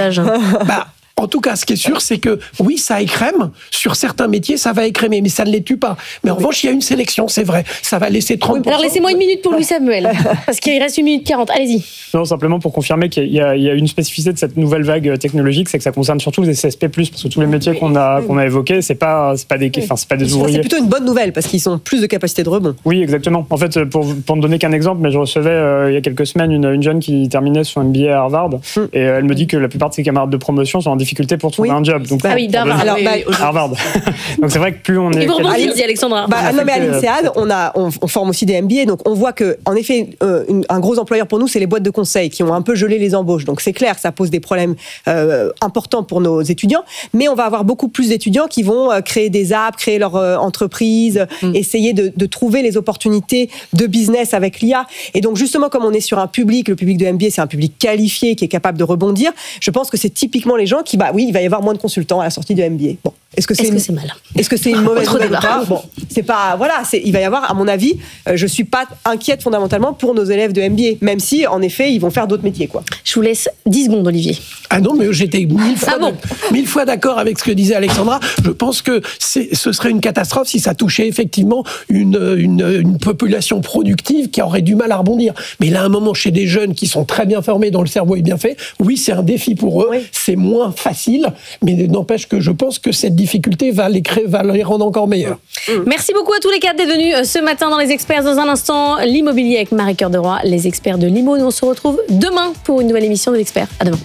En tout cas, ce qui est sûr, c'est que oui, ça écrème. Sur certains métiers, ça va écrémer, mais ça ne les tue pas. Mais en revanche, il y a une sélection, c'est vrai. Ça va laisser 30%. Alors laissez-moi 1 minute pour Louis-Samuel, parce qu'il reste 1 minute 40. Allez-y. Non, simplement pour confirmer qu'il y a une spécificité de cette nouvelle vague technologique, c'est que ça concerne surtout les CSP+, parce que tous les métiers qu'on a évoqués, c'est pas des ouvriers. C'est plutôt une bonne nouvelle, parce qu'ils ont plus de capacité de rebond. Oui, exactement. En fait, pour ne donner qu'un exemple, mais je recevais il y a quelques semaines une jeune qui terminait son MBA à Harvard, et elle me dit que la plupart de ses camarades de promotion sont en difficulté pour trouver un job. Donc, d'Harvard. Donc c'est vrai que plus on est... Et vous rebondissez, dit Alexandra. Non, mais à l'INSEAD, on forme aussi des MBA, donc on voit que, en effet, un gros employeur pour nous, c'est les boîtes de conseil qui ont un peu gelé les embauches. Donc c'est clair, ça pose des problèmes importants pour nos étudiants, mais on va avoir beaucoup plus d'étudiants qui vont créer des apps, créer leur entreprise, essayer de trouver les opportunités de business avec l'IA. Et donc justement, comme on est sur le public de MBA, c'est un public qualifié qui est capable de rebondir, je pense que c'est typiquement les gens qui, il va y avoir moins de consultants à la sortie de MBA. Bon. Est-ce que c'est mal? Est-ce que c'est une mauvaise Autre nouvelle ou débat. pas? Bon, c'est pas, voilà, il va y avoir, à mon avis, je suis pas inquiète fondamentalement pour nos élèves de MBA, même si, en effet, ils vont faire d'autres métiers, quoi. Je vous laisse 10 secondes, Olivier. Ah non, mais j'étais mille fois d'accord avec ce que disait Alexandra. Je pense que ce serait une catastrophe si ça touchait effectivement une population productive qui aurait du mal à rebondir. Mais là, à un moment, chez des jeunes qui sont très bien formés, dont le cerveau est bien fait, oui, c'est un défi pour eux. Oui. C'est moins facile, mais n'empêche que je pense que cette difficulté va les rendre encore meilleurs. Merci beaucoup à tous les quatre d'être venus ce matin dans Les Experts. Dans un instant, l'immobilier avec Marie-Cœur de Roy, les experts de l'IMO. Nous, on se retrouve demain pour une nouvelle émission de l'Expert. À demain.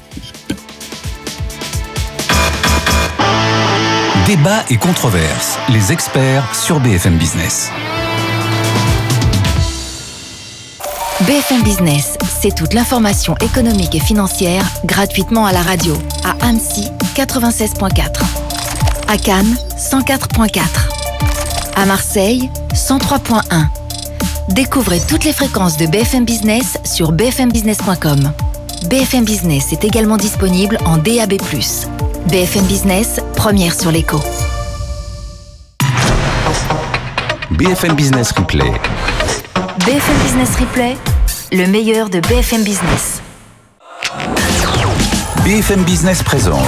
Débat et controverses, les experts sur BFM Business. BFM Business, c'est toute l'information économique et financière gratuitement à la radio. À Annecy, 96.4. À Cannes, 104.4. À Marseille, 103.1. Découvrez toutes les fréquences de BFM Business sur bfmbusiness.com. BFM Business est également disponible en DAB+. BFM Business, première sur l'écho. BFM Business Replay. BFM Business Replay, le meilleur de BFM Business. BFM Business présente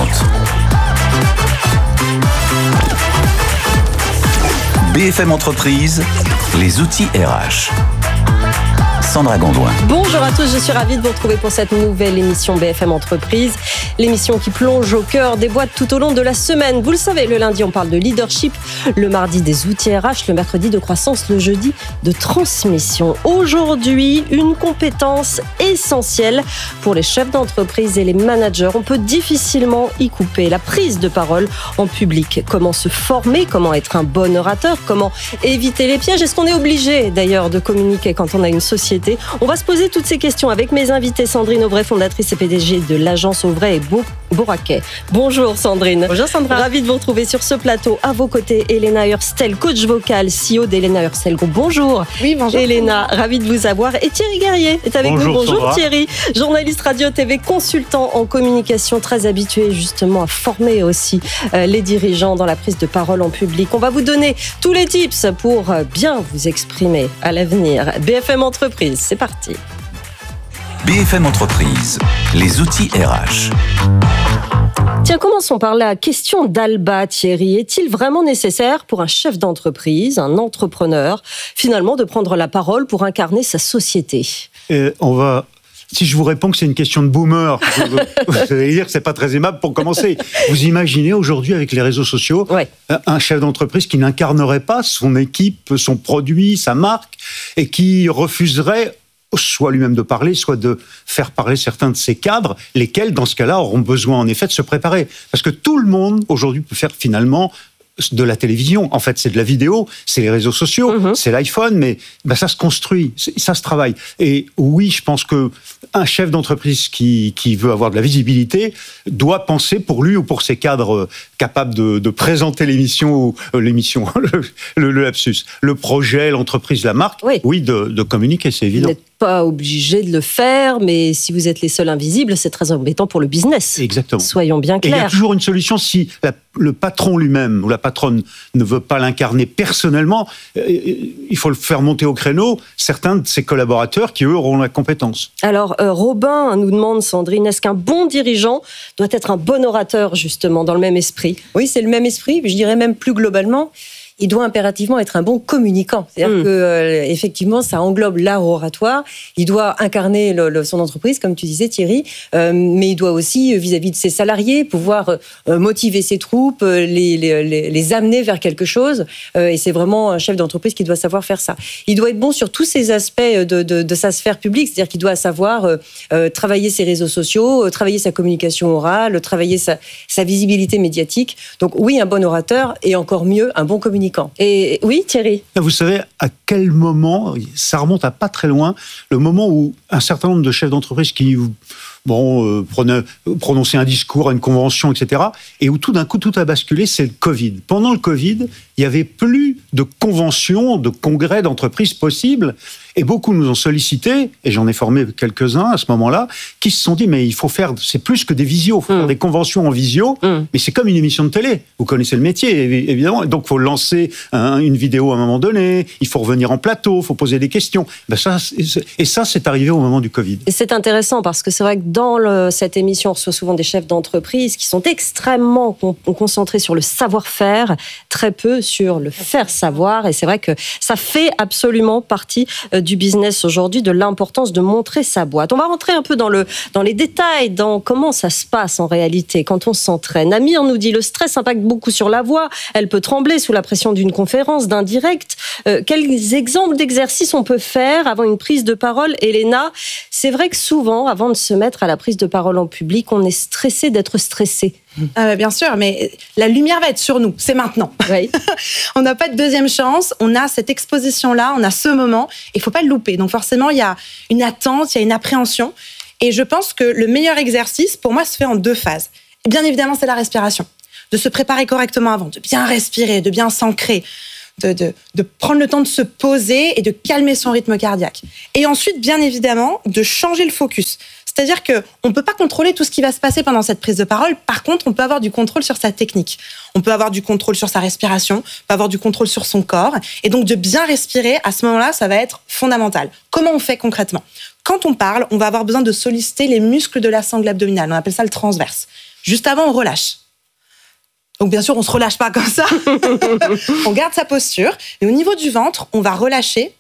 BFM Entreprise, les outils RH. Sandra Gondouin. Bonjour à tous, je suis ravie de vous retrouver pour cette nouvelle émission BFM Entreprise. L'émission qui plonge au cœur des boîtes tout au long de la semaine. Vous le savez, le lundi, on parle de leadership, le mardi des outils RH, le mercredi de croissance, le jeudi de transmission. Aujourd'hui, une compétence essentielle pour les chefs d'entreprise et les managers. On peut difficilement y couper la prise de parole en public. Comment se former, comment être un bon orateur, comment éviter les pièges. Est-ce qu'on est obligé d'ailleurs de communiquer quand on a une société? On va se poser toutes ces questions avec mes invités. Sandrine Auvray, fondatrice et PDG de l'agence Auvray et Bourraquet. Bonjour Sandrine. Bonjour Sandra. Ravie de vous retrouver sur ce plateau. À vos côtés, Elena Hurstel, coach vocal, CEO d'Elena Hurstel Group. Bonjour. Oui, bonjour. Elena, ravie de vous avoir. Et Thierry Guerrier est avec nous. Bonjour Sandra. Thierry, journaliste radio TV, consultant en communication, très habitué justement à former aussi les dirigeants dans la prise de parole en public. On va vous donner tous les tips pour bien vous exprimer à l'avenir. BFM Entreprise. C'est parti. BFM Entreprise, les outils RH. Tiens, commençons par la question d'Alba, Thierry. Est-il vraiment nécessaire pour un chef d'entreprise, un entrepreneur, finalement, de prendre la parole pour incarner sa société? Si je vous réponds que c'est une question de boomer, vous allez dire que c'est pas très aimable pour commencer. Vous imaginez aujourd'hui avec les réseaux sociaux, un chef d'entreprise qui n'incarnerait pas son équipe, son produit, sa marque, et qui refuserait soit lui-même de parler, soit de faire parler certains de ses cadres, lesquels, dans ce cas-là, auront besoin en effet de se préparer. Parce que tout le monde aujourd'hui peut faire finalement de la télévision. En fait, c'est de la vidéo, c'est les réseaux sociaux, c'est l'iPhone, mais ça se construit, ça se travaille. Et oui, je pense que un chef d'entreprise qui veut avoir de la visibilité doit penser pour lui ou pour ses cadres capables de présenter l'émission, le lapsus, le projet, l'entreprise, la marque, de communiquer, c'est évident. Vous n'êtes pas obligé de le faire, mais si vous êtes les seuls invisibles, c'est très embêtant pour le business. Exactement. Soyons bien clairs. Et il y a toujours une solution si le patron lui-même ou la patronne ne veut pas l'incarner personnellement, il faut le faire monter au créneau certains de ses collaborateurs qui, eux, auront la compétence. Alors, Robin nous demande, Sandrine, est-ce qu'un bon dirigeant doit être un bon orateur, justement, dans le même esprit? Oui, c'est le même esprit, je dirais même plus globalement. Il doit impérativement être un bon communicant. C'est-à-dire que, effectivement, ça englobe l'art oratoire. Il doit incarner son entreprise, comme tu disais, Thierry, mais il doit aussi, vis-à-vis de ses salariés, pouvoir motiver ses troupes, les amener vers quelque chose. Et c'est vraiment un chef d'entreprise qui doit savoir faire ça. Il doit être bon sur tous ces aspects de sa sphère publique, c'est-à-dire qu'il doit savoir travailler ses réseaux sociaux, travailler sa communication orale, travailler sa visibilité médiatique. Donc oui, un bon orateur et encore mieux, un bon communicant. Et oui, Thierry. Vous savez à quel moment, ça remonte à pas très loin, le moment où un certain nombre de chefs d'entreprise qui prononcer un discours à une convention, etc. Et où tout d'un coup, tout a basculé, c'est le Covid. Pendant le Covid, il n'y avait plus de conventions, de congrès d'entreprises possibles. Et beaucoup nous ont sollicité, et j'en ai formé quelques-uns à ce moment-là, qui se sont dit, mais il faut faire, c'est plus que des visios, il faut faire des conventions en visio, mais c'est comme une émission de télé. Vous connaissez le métier, évidemment. Donc, il faut lancer une vidéo à un moment donné, il faut revenir en plateau, il faut poser des questions. Ça, c'est arrivé au moment du Covid. Et c'est intéressant parce que c'est vrai que dans cette émission, on reçoit souvent des chefs d'entreprise qui sont extrêmement concentrés sur le savoir-faire, très peu sur le faire savoir. Et c'est vrai que ça fait absolument partie du business aujourd'hui, de l'importance de montrer sa boîte. On va rentrer un peu dans les détails, dans comment ça se passe en réalité quand on s'entraîne. Amir nous dit, le stress impacte beaucoup sur la voix. Elle peut trembler sous la pression d'une conférence, d'un direct. Quels exemples d'exercices on peut faire avant une prise de parole, Elena? C'est vrai que souvent, avant de se mettre à la prise de parole en public, on est stressé d'être stressé. Bien sûr, mais la lumière va être sur nous, c'est maintenant. Oui. On n'a pas de deuxième chance, on a cette exposition-là, on a ce moment, il ne faut pas le louper. Donc forcément, il y a une attente, il y a une appréhension. Et je pense que le meilleur exercice, pour moi, se fait en 2 phases. Et bien évidemment, c'est la respiration. De se préparer correctement avant, de bien respirer, de bien s'ancrer, de prendre le temps de se poser et de calmer son rythme cardiaque. Et ensuite, bien évidemment, de changer le focus. C'est-à-dire qu'on ne peut pas contrôler tout ce qui va se passer pendant cette prise de parole. Par contre, on peut avoir du contrôle sur sa technique. On peut avoir du contrôle sur sa respiration, on peut avoir du contrôle sur son corps. Et donc, de bien respirer, à ce moment-là, ça va être fondamental. Comment on fait concrètement ? Quand on parle, on va avoir besoin de solliciter les muscles de la sangle abdominale. On appelle ça le transverse. Juste avant, on relâche. Donc, bien sûr, on ne se relâche pas comme ça. On garde sa posture. Et au niveau du ventre, on va relâcher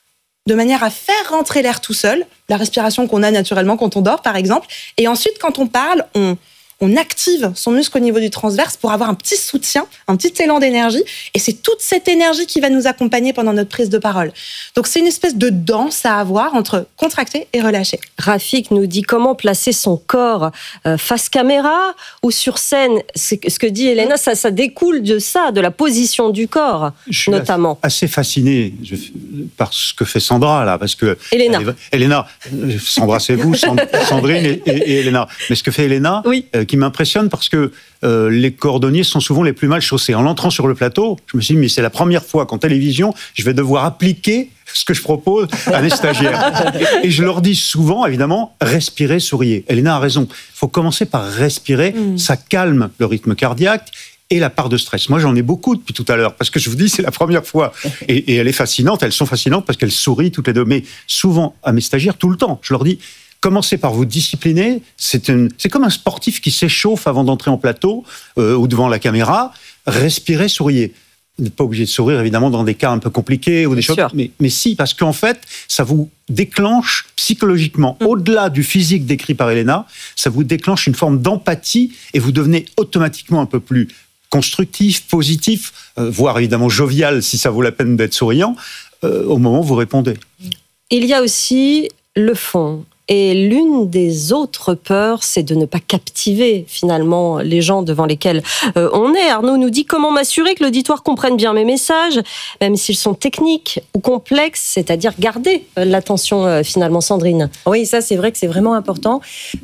de manière à faire rentrer l'air tout seul, la respiration qu'on a naturellement quand on dort, par exemple. Et ensuite, quand on parle, on active son muscle au niveau du transverse pour avoir un petit soutien, un petit élan d'énergie. Et c'est toute cette énergie qui va nous accompagner pendant notre prise de parole. Donc, c'est une espèce de danse à avoir entre contracter et relâcher. Rafik nous dit comment placer son corps face caméra ou sur scène. C'est ce que dit Elena, ça découle de ça, de la position du corps, notamment. Je suis assez fasciné par ce que fait Sandra, là, parce que... Elena, s'embrassez-vous, Sandrine et Elena. Mais ce que fait Elena... Oui. Qui m'impressionne parce que les cordonniers sont souvent les plus mal chaussés. En entrant sur le plateau, je me suis dit, mais c'est la première fois qu'en télévision, je vais devoir appliquer ce que je propose à mes stagiaires. Et je leur dis souvent, évidemment, respirez, souriez. Elena a raison. Il faut commencer par respirer. Ça calme le rythme cardiaque et la part de stress. Moi, j'en ai beaucoup depuis tout à l'heure, parce que je vous dis, c'est la première fois. Et elle est fascinante, elles sont fascinantes parce qu'elles sourient toutes les deux. Mais souvent, à mes stagiaires, tout le temps, je leur dis, commencez par vous discipliner. C'est comme un sportif qui s'échauffe avant d'entrer en plateau ou devant la caméra. Respirez, souriez. Vous n'êtes pas obligé de sourire, évidemment, dans des cas un peu compliqués ou des choses. Mais si, parce qu'en fait, ça vous déclenche psychologiquement, au-delà du physique décrit par Elena, ça vous déclenche une forme d'empathie et vous devenez automatiquement un peu plus constructif, positif, voire évidemment jovial si ça vaut la peine d'être souriant, au moment où vous répondez. Il y a aussi le fond. Et l'une des autres peurs, c'est de ne pas captiver finalement les gens devant lesquels on est. Arnaud nous dit comment m'assurer que l'auditoire comprenne bien mes messages, même s'ils sont techniques ou complexes, c'est-à-dire garder l'attention finalement, Sandrine. Oui, ça c'est vrai que c'est vraiment important.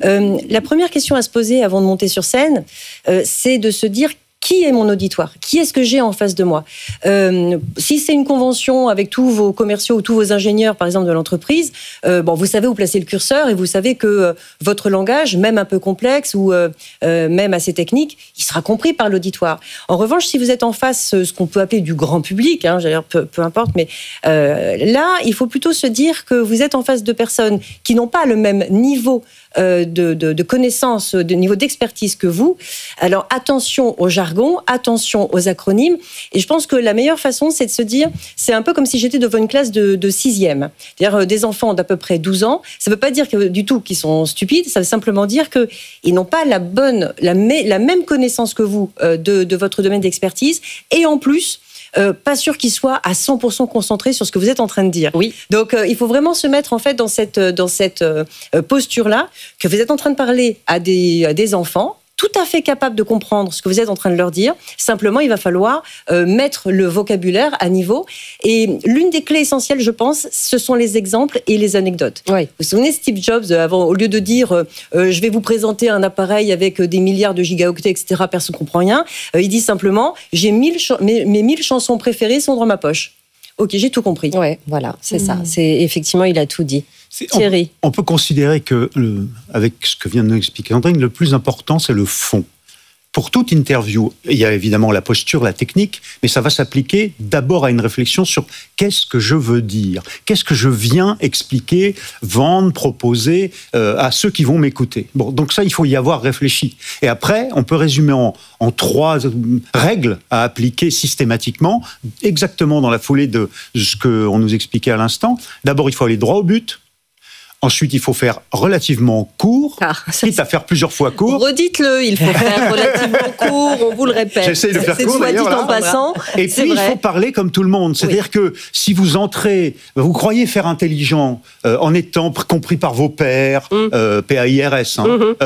La première question à se poser avant de monter sur scène, c'est de se dire qui est mon auditoire ? Qui est-ce que j'ai en face de moi ? Si c'est une convention avec tous vos commerciaux ou tous vos ingénieurs, par exemple, de l'entreprise, vous savez où placer le curseur et vous savez que votre langage, même un peu complexe ou même assez technique, il sera compris par l'auditoire. En revanche, si vous êtes en face, ce qu'on peut appeler du grand public, peu importe, mais là, il faut plutôt se dire que vous êtes en face de personnes qui n'ont pas le même niveau de connaissances, de niveau d'expertise que vous. Alors attention au jargon, attention aux acronymes. Et je pense que la meilleure façon, c'est de se dire, c'est un peu comme si j'étais devant une classe de 6e. C'est-à-dire des enfants d'à peu près 12 ans. Ça ne veut pas dire du tout qu'ils sont stupides, ça veut simplement dire qu'ils n'ont pas la même connaissance que vous de votre domaine d'expertise. Et en plus, pas sûr qu'ils soient à 100% concentrés sur ce que vous êtes en train de dire. Oui. Donc, il faut vraiment se mettre en fait dans cette posture-là, que vous êtes en train de parler à des enfants, tout à fait capables de comprendre ce que vous êtes en train de leur dire. Simplement, il va falloir mettre le vocabulaire à niveau. Et l'une des clés essentielles, je pense, ce sont les exemples et les anecdotes. Oui. Vous vous souvenez, Steve Jobs, avant, au lieu de dire je vais vous présenter un appareil avec des milliards de gigaoctets, etc., personne ne comprend rien, il dit simplement mes 1000 chansons préférées sont dans ma poche. Ok, j'ai tout compris. Ouais, voilà, c'est ça. Effectivement, il a tout dit. Thierry. On peut considérer que, avec ce que vient de nous expliquer Sandrine, le plus important, c'est le fond. Pour toute interview, il y a évidemment la posture, la technique, mais ça va s'appliquer d'abord à une réflexion sur qu'est-ce que je veux dire, qu'est-ce que je viens expliquer, vendre, proposer à ceux qui vont m'écouter. Bon, donc ça, il faut y avoir réfléchi. Et après, on peut résumer en 3 règles à appliquer systématiquement, exactement dans la foulée de ce qu'on nous expliquait à l'instant. D'abord, il faut aller droit au but. Ensuite, il faut faire relativement court, quitte à faire plusieurs fois court. Redites-le, il faut faire relativement court, on vous le répète. J'essaie de faire court, d'ailleurs. En passant. Et puis, il faut parler comme tout le monde. C'est-à-dire que si vous entrez, vous croyez faire intelligent en étant compris par vos pairs, PAIRS,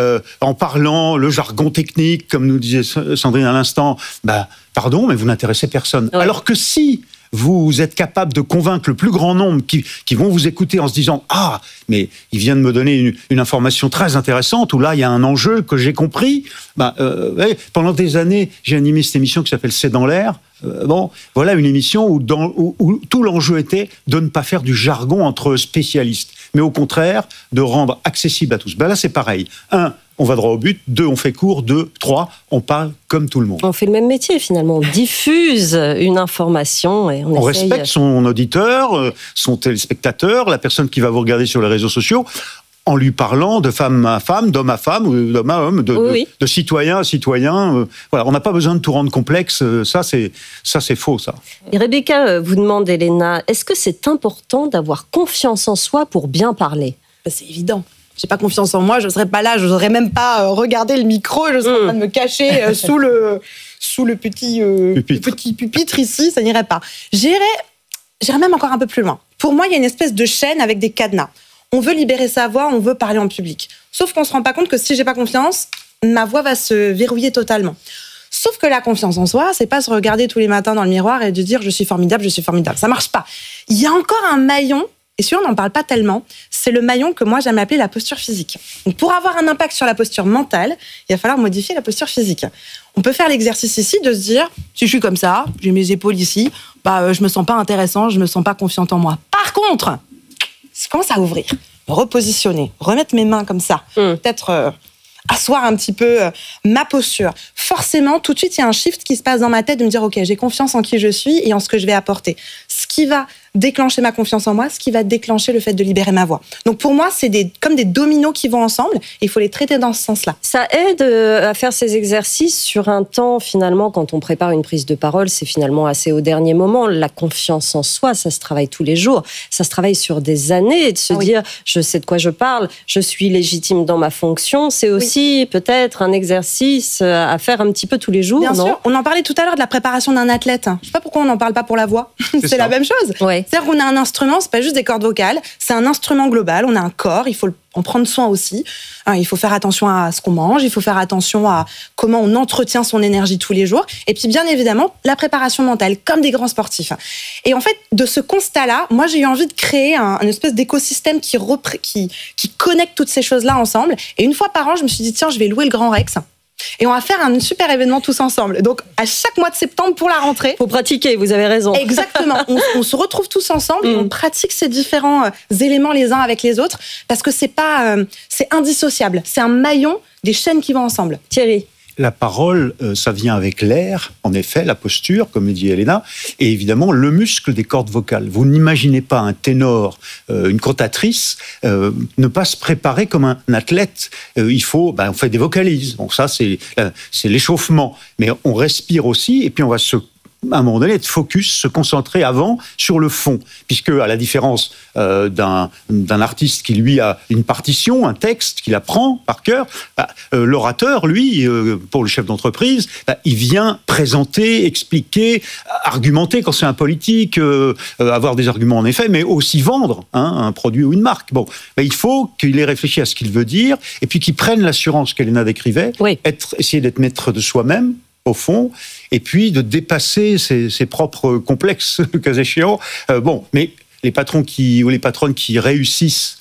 en parlant le jargon technique, comme nous disait Sandrine à l'instant, pardon, mais vous n'intéressez personne. Ouais. Alors que si vous êtes capable de convaincre le plus grand nombre qui vont vous écouter en se disant « Ah, mais il vient de me donner une information très intéressante, où là, il y a un enjeu que j'ai compris. » Pendant des années, j'ai animé cette émission qui s'appelle « C'est dans l'air ». Voilà une émission où tout l'enjeu était de ne pas faire du jargon entre spécialistes, mais au contraire, de rendre accessible à tous. Là, c'est pareil. 1, on va droit au but. 2, on fait court. 2, 3, on parle comme tout le monde. On fait le même métier, finalement. On diffuse une information et on respecte son auditeur, son téléspectateur, la personne qui va vous regarder sur les réseaux sociaux, en lui parlant de femme à femme, d'homme à femme, ou d'homme à homme, de citoyen à citoyen. Voilà, on n'a pas besoin de tout rendre complexe. Ça, c'est faux, ça. Et Rebecca vous demande, Elena, est-ce que c'est important d'avoir confiance en soi pour bien parler ? C'est évident. J'ai pas confiance en moi, je serais pas là, je n'aurais même pas regardé le micro, je serais en train de me cacher sous le petit pupitre ici, ça n'irait pas. J'irais même encore un peu plus loin. Pour moi, il y a une espèce de chaîne avec des cadenas. On veut libérer sa voix, on veut parler en public. Sauf qu'on se rend pas compte que si j'ai pas confiance, ma voix va se verrouiller totalement. Sauf que la confiance en soi, c'est pas se regarder tous les matins dans le miroir et de dire je suis formidable. Ça marche pas. Il y a encore un maillon. Et celui-là, on n'en parle pas tellement, c'est le maillon que moi j'aime appeler la posture physique. Donc pour avoir un impact sur la posture mentale, il va falloir modifier la posture physique. On peut faire l'exercice ici de se dire, si je suis comme ça, j'ai mes épaules ici, je me sens pas intéressant, je me sens pas confiante en moi. Par contre, je commence à ouvrir, repositionner, remettre mes mains comme ça, peut-être asseoir un petit peu ma posture. Forcément, tout de suite, il y a un shift qui se passe dans ma tête de me dire, ok, j'ai confiance en qui je suis et en ce que je vais apporter. Ce qui va déclencher ma confiance en moi, ce qui va déclencher le fait de libérer ma voix. Donc pour moi, c'est comme des dominos qui vont ensemble et il faut les traiter dans ce sens-là. Ça aide à faire ces exercices sur un temps, finalement, quand on prépare une prise de parole, c'est finalement assez au dernier moment. La confiance en soi, ça se travaille tous les jours. Ça se travaille sur des années, de se dire, je sais de quoi je parle, je suis légitime dans ma fonction. C'est aussi peut-être un exercice à faire un petit peu tous les jours, Bien non ? sûr. On en parlait tout à l'heure de la préparation d'un athlète. Je ne sais pas pourquoi on n'en parle pas pour la voix. C'est la même chose. Ouais. C'est-à-dire qu'on a un instrument, c'est pas juste des cordes vocales, c'est un instrument global, on a un corps, il faut en prendre soin aussi. Il faut faire attention à ce qu'on mange, il faut faire attention à comment on entretient son énergie tous les jours. Et puis bien évidemment, la préparation mentale, comme des grands sportifs. Et en fait, de ce constat-là, moi j'ai eu envie de créer un espèce d'écosystème qui connecte toutes ces choses-là ensemble. Et une fois par an, je me suis dit, tiens, je vais louer le Grand Rex. Et on va faire un super événement tous ensemble. Donc, à chaque mois de septembre pour la rentrée. Faut pratiquer, vous avez raison. Exactement. On se retrouve tous ensemble et on pratique ces différents éléments les uns avec les autres parce que c'est indissociable. C'est un maillon des chaînes qui vont ensemble. Thierry. La parole, ça vient avec l'air, en effet, la posture, comme dit Elena, et évidemment le muscle des cordes vocales. Vous n'imaginez pas un ténor, une cantatrice, ne pas se préparer comme un athlète. Il faut, on fait des vocalises. Bon, ça, c'est l'échauffement. Mais on respire aussi, et puis on va se à un moment donné, être focus, se concentrer avant sur le fond. Puisque, à la différence d'un artiste qui, lui, a une partition, un texte qu'il apprend par cœur, l'orateur, lui, pour le chef d'entreprise, il vient présenter, expliquer, argumenter quand c'est un politique, avoir des arguments en effet, mais aussi vendre un produit ou une marque. Bon, il faut qu'il ait réfléchi à ce qu'il veut dire, et puis qu'il prenne l'assurance qu'Elena décrivait, essayer d'être maître de soi-même, au fond, et puis de dépasser ses propres complexes, le cas échéant. Mais les patrons ou les patronnes qui réussissent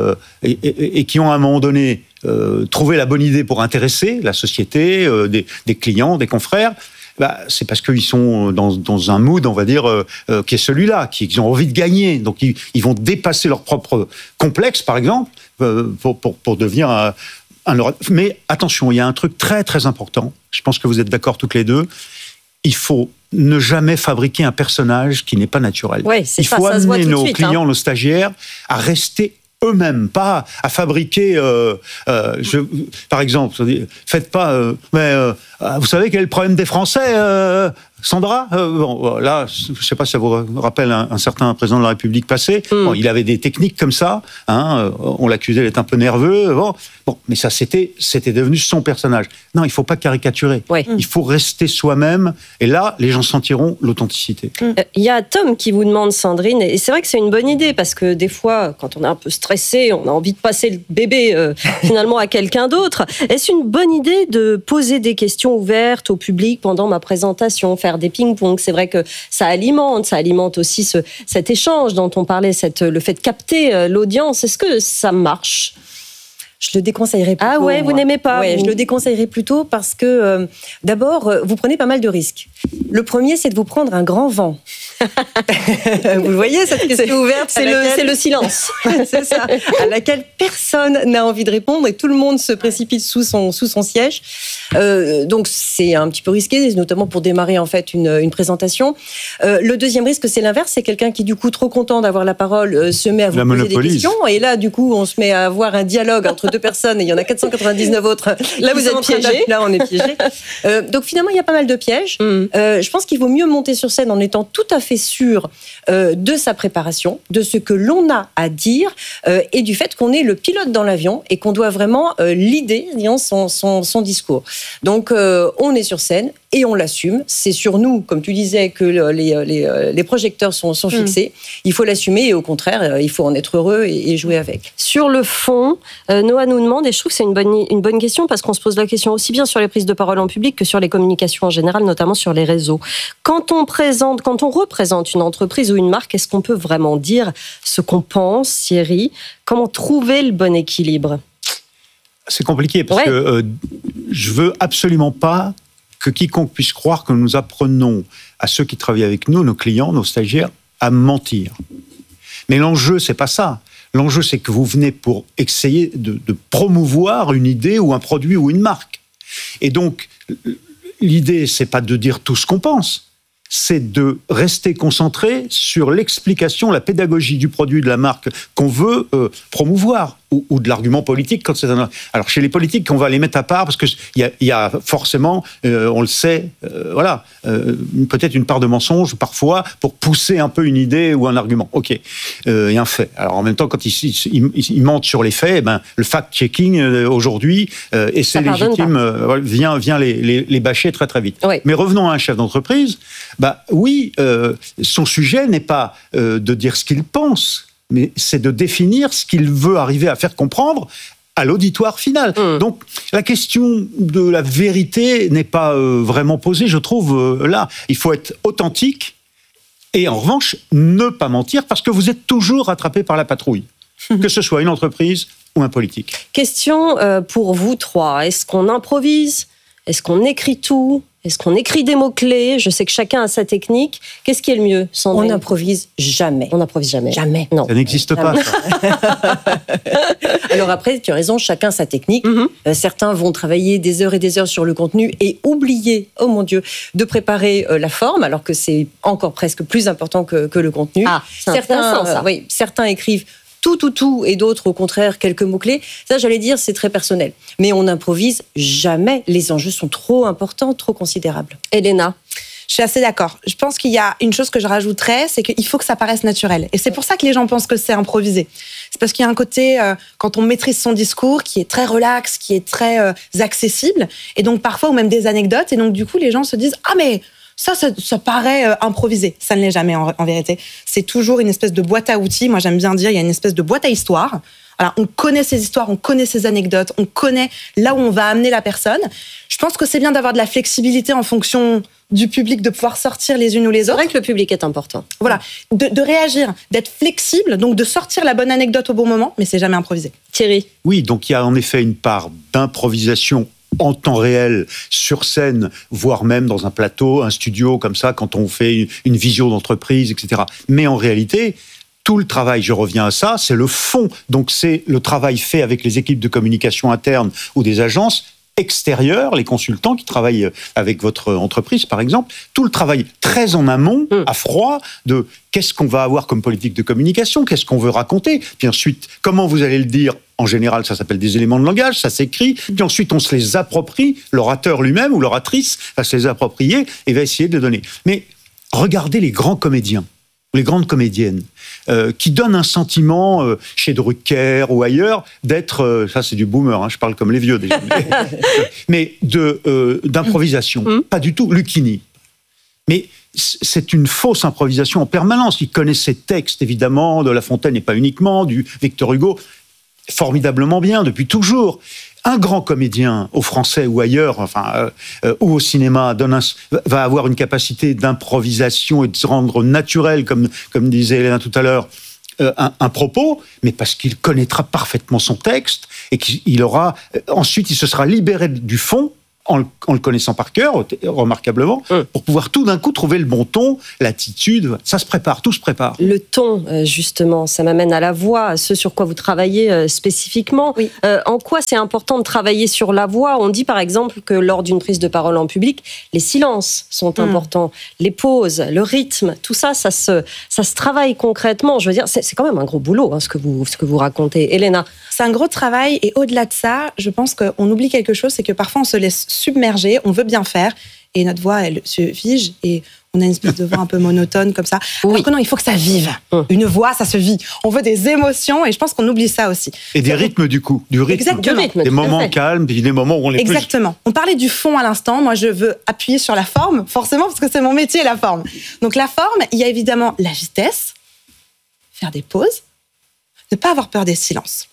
et qui ont à un moment donné trouvé la bonne idée pour intéresser la société, des clients, des confrères, c'est parce qu'ils sont dans un mood, on va dire, qui est celui-là, qu'ils ont envie de gagner. Donc ils vont dépasser leurs propres complexes, par exemple, pour devenir mais attention, il y a un truc très très important, je pense que vous êtes d'accord toutes les deux, il faut ne jamais fabriquer un personnage qui n'est pas naturel. Il faut amener nos clients, nos stagiaires à rester eux-mêmes, pas à fabriquer, par exemple, faites pas, vous savez quel est le problème des Français, Sandra, là, je ne sais pas si ça vous rappelle un certain président de la République passé. Il avait des techniques comme ça. On l'accusait d'être un peu nerveux. Mais ça, c'était devenu son personnage. Non, il ne faut pas caricaturer. Il faut rester soi-même. Et là, les gens sentiront l'authenticité. Il y a Tom qui vous demande, Sandrine, et c'est vrai que c'est une bonne idée parce que des fois, quand on est un peu stressé, on a envie de passer le bébé finalement à quelqu'un d'autre. Est-ce une bonne idée de poser des questions ouvertes au public pendant ma présentation, faire des ping-pong? C'est vrai que ça alimente aussi cet échange dont on parlait, le fait de capter l'audience. Est-ce que ça marche? Je le déconseillerais plutôt. Ah ouais, vous n'aimez pas? Je le déconseillerais plutôt parce que, d'abord, vous prenez pas mal de risques. Le premier, c'est de vous prendre un grand vent. Vous le voyez, cette question ouverte, c'est le silence. C'est ça, à laquelle personne n'a envie de répondre et tout le monde se précipite sous son siège. Donc, c'est un petit peu risqué, notamment pour démarrer en fait une présentation. Le deuxième risque, c'est l'inverse. C'est quelqu'un qui, du coup, trop content d'avoir la parole, se met à vous poser des questions. Et là, du coup, on se met à avoir un dialogue entre deux personnes et il y en a 499 autres. Là, vous êtes piégés. Là, on est piégés. Donc, finalement, il y a pas mal de pièges. Je pense qu'il vaut mieux monter sur scène en étant tout à fait sûr de sa préparation, de ce que l'on a à dire et du fait qu'on est le pilote dans l'avion et qu'on doit vraiment l'idée, son discours. Donc, on est sur scène et on l'assume. C'est sur nous, comme tu disais, que les projecteurs sont fixés. Il faut l'assumer et au contraire, il faut en être heureux et jouer avec. Sur le fond, Noah nous demande, et je trouve que c'est une bonne question parce qu'on se pose la question aussi bien sur les prises de parole en public que sur les communications en général, notamment sur les réseaux. Quand on représente une entreprise ou une marque, est-ce qu'on peut vraiment dire ce qu'on pense, Thierry? Comment trouver le bon équilibre? C'est compliqué parce que je veux absolument pas que quiconque puisse croire que nous apprenons à ceux qui travaillent avec nous, nos clients, nos stagiaires, à mentir. Mais l'enjeu, c'est pas ça. L'enjeu, c'est que vous venez pour essayer de promouvoir une idée ou un produit ou une marque. Et donc, l'idée, c'est pas de dire tout ce qu'on pense, c'est de rester concentré sur l'explication, la pédagogie du produit, de la marque qu'on veut promouvoir, ou de l'argument politique. Quand c'est Alors, chez les politiques, on va les mettre à part, parce qu'il y a forcément, on le sait, peut-être une part de mensonge, parfois, pour pousser un peu une idée ou un argument. OK, et un fait. Alors, en même temps, quand ils mentent sur les faits, le fact-checking, aujourd'hui, et c'est légitime, vient les bâcher très, très vite. Oui. Mais revenons à un chef d'entreprise. Son sujet n'est pas de dire ce qu'il pense, mais c'est de définir ce qu'il veut arriver à faire comprendre à l'auditoire final. Donc, la question de la vérité n'est pas vraiment posée, je trouve, là. Il faut être authentique et, en revanche, ne pas mentir parce que vous êtes toujours rattrapé par la patrouille, que ce soit une entreprise ou un politique. Question pour vous trois. Est-ce qu'on improvise? Est-ce qu'on écrit tout? Est-ce qu'on écrit des mots-clés? Je sais que chacun a sa technique. Qu'est-ce qui est le mieux, Sandrine? On n'improvise jamais. On n'improvise jamais. Jamais. Non. Ça n'existe pas, ça. Alors après, tu as raison, chacun sa technique. Certains vont travailler des heures et des heures sur le contenu et oublier, oh mon Dieu, de préparer la forme, alors que c'est encore presque plus important que le contenu. Ah, c'est intéressant, ça. Certains écrivent tout, et d'autres, au contraire, quelques mots-clés. Ça, j'allais dire, c'est très personnel. Mais on n'improvise jamais. Les enjeux sont trop importants, trop considérables. Elena? Je suis assez d'accord. Je pense qu'il y a une chose que je rajouterais, c'est qu'il faut que ça paraisse naturel. Et c'est pour ça que les gens pensent que c'est improvisé. C'est parce qu'il y a un côté, quand on maîtrise son discours, qui est très relax, qui est très accessible, et donc parfois, ou même des anecdotes, et donc du coup, les gens se disent « Ah mais ça paraît improvisé ». Ça ne l'est jamais en vérité. C'est toujours une espèce de boîte à outils. Moi, j'aime bien dire, il y a une espèce de boîte à histoires. Alors, on connaît ces histoires, on connaît ces anecdotes, on connaît là où on va amener la personne. Je pense que c'est bien d'avoir de la flexibilité en fonction du public, de pouvoir sortir les unes ou les autres. C'est vrai que le public est important. Voilà, de réagir, d'être flexible, donc de sortir la bonne anecdote au bon moment, mais c'est jamais improvisé. Thierry ? Oui, donc il y a en effet une part d'improvisation en temps réel, sur scène, voire même dans un plateau, un studio comme ça, quand on fait une visio d'entreprise, etc. Mais en réalité, tout le travail, je reviens à ça, c'est le fond. Donc c'est le travail fait avec les équipes de communication interne ou des agences extérieures, les consultants qui travaillent avec votre entreprise, par exemple. Tout le travail très en amont, à froid, de qu'est-ce qu'on va avoir comme politique de communication, qu'est-ce qu'on veut raconter, puis ensuite, comment vous allez le dire. En général, ça s'appelle des éléments de langage, ça s'écrit, puis ensuite on se les approprie, l'orateur lui-même ou l'oratrice va se les approprier et va essayer de les donner. Mais regardez les grands comédiens, les grandes comédiennes, qui donnent un sentiment, chez Drucker ou ailleurs, d'être, ça c'est du boomer, hein, je parle comme les vieux déjà, mais d'improvisation, pas du tout, Lucchini. Mais c'est une fausse improvisation en permanence. Il connaît ses textes, évidemment, de La Fontaine et pas uniquement, du Victor Hugo, formidablement bien, depuis toujours. Un grand comédien, au français ou ailleurs, ou au cinéma, va avoir une capacité d'improvisation et de se rendre naturel, comme disait Hélène tout à l'heure, un propos, mais parce qu'il connaîtra parfaitement son texte et qu'il aura... Ensuite, il se sera libéré du fond, en le connaissant par cœur, remarquablement, pour pouvoir tout d'un coup trouver le bon ton, l'attitude. Ça se prépare, tout se prépare. Le ton, justement, ça m'amène à la voix, ce sur quoi vous travaillez spécifiquement. Oui. En quoi c'est important de travailler sur la voix ? On dit par exemple que lors d'une prise de parole en public, les silences sont importants, les pauses, le rythme, tout ça, ça se travaille concrètement. Je veux dire, c'est quand même un gros boulot, hein, ce que vous racontez. Elena ? C'est un gros travail, et au-delà de ça, je pense qu'on oublie quelque chose, c'est que parfois on se laisse submerger, on veut bien faire, et notre voix, elle se fige, et on a une espèce de voix un peu monotone comme ça. Oui. Alors que non, il faut que ça vive. Une voix, ça se vit. On veut des émotions, et je pense qu'on oublie ça aussi. Et des rythmes, du coup. Du rythme. Exactement. Des moments calmes, puis des moments où on est Exactement. On parlait du fond à l'instant. Moi, je veux appuyer sur la forme, forcément, parce que c'est mon métier, la forme. Donc la forme, il y a évidemment la vitesse, faire des pauses, ne pas avoir peur des silences.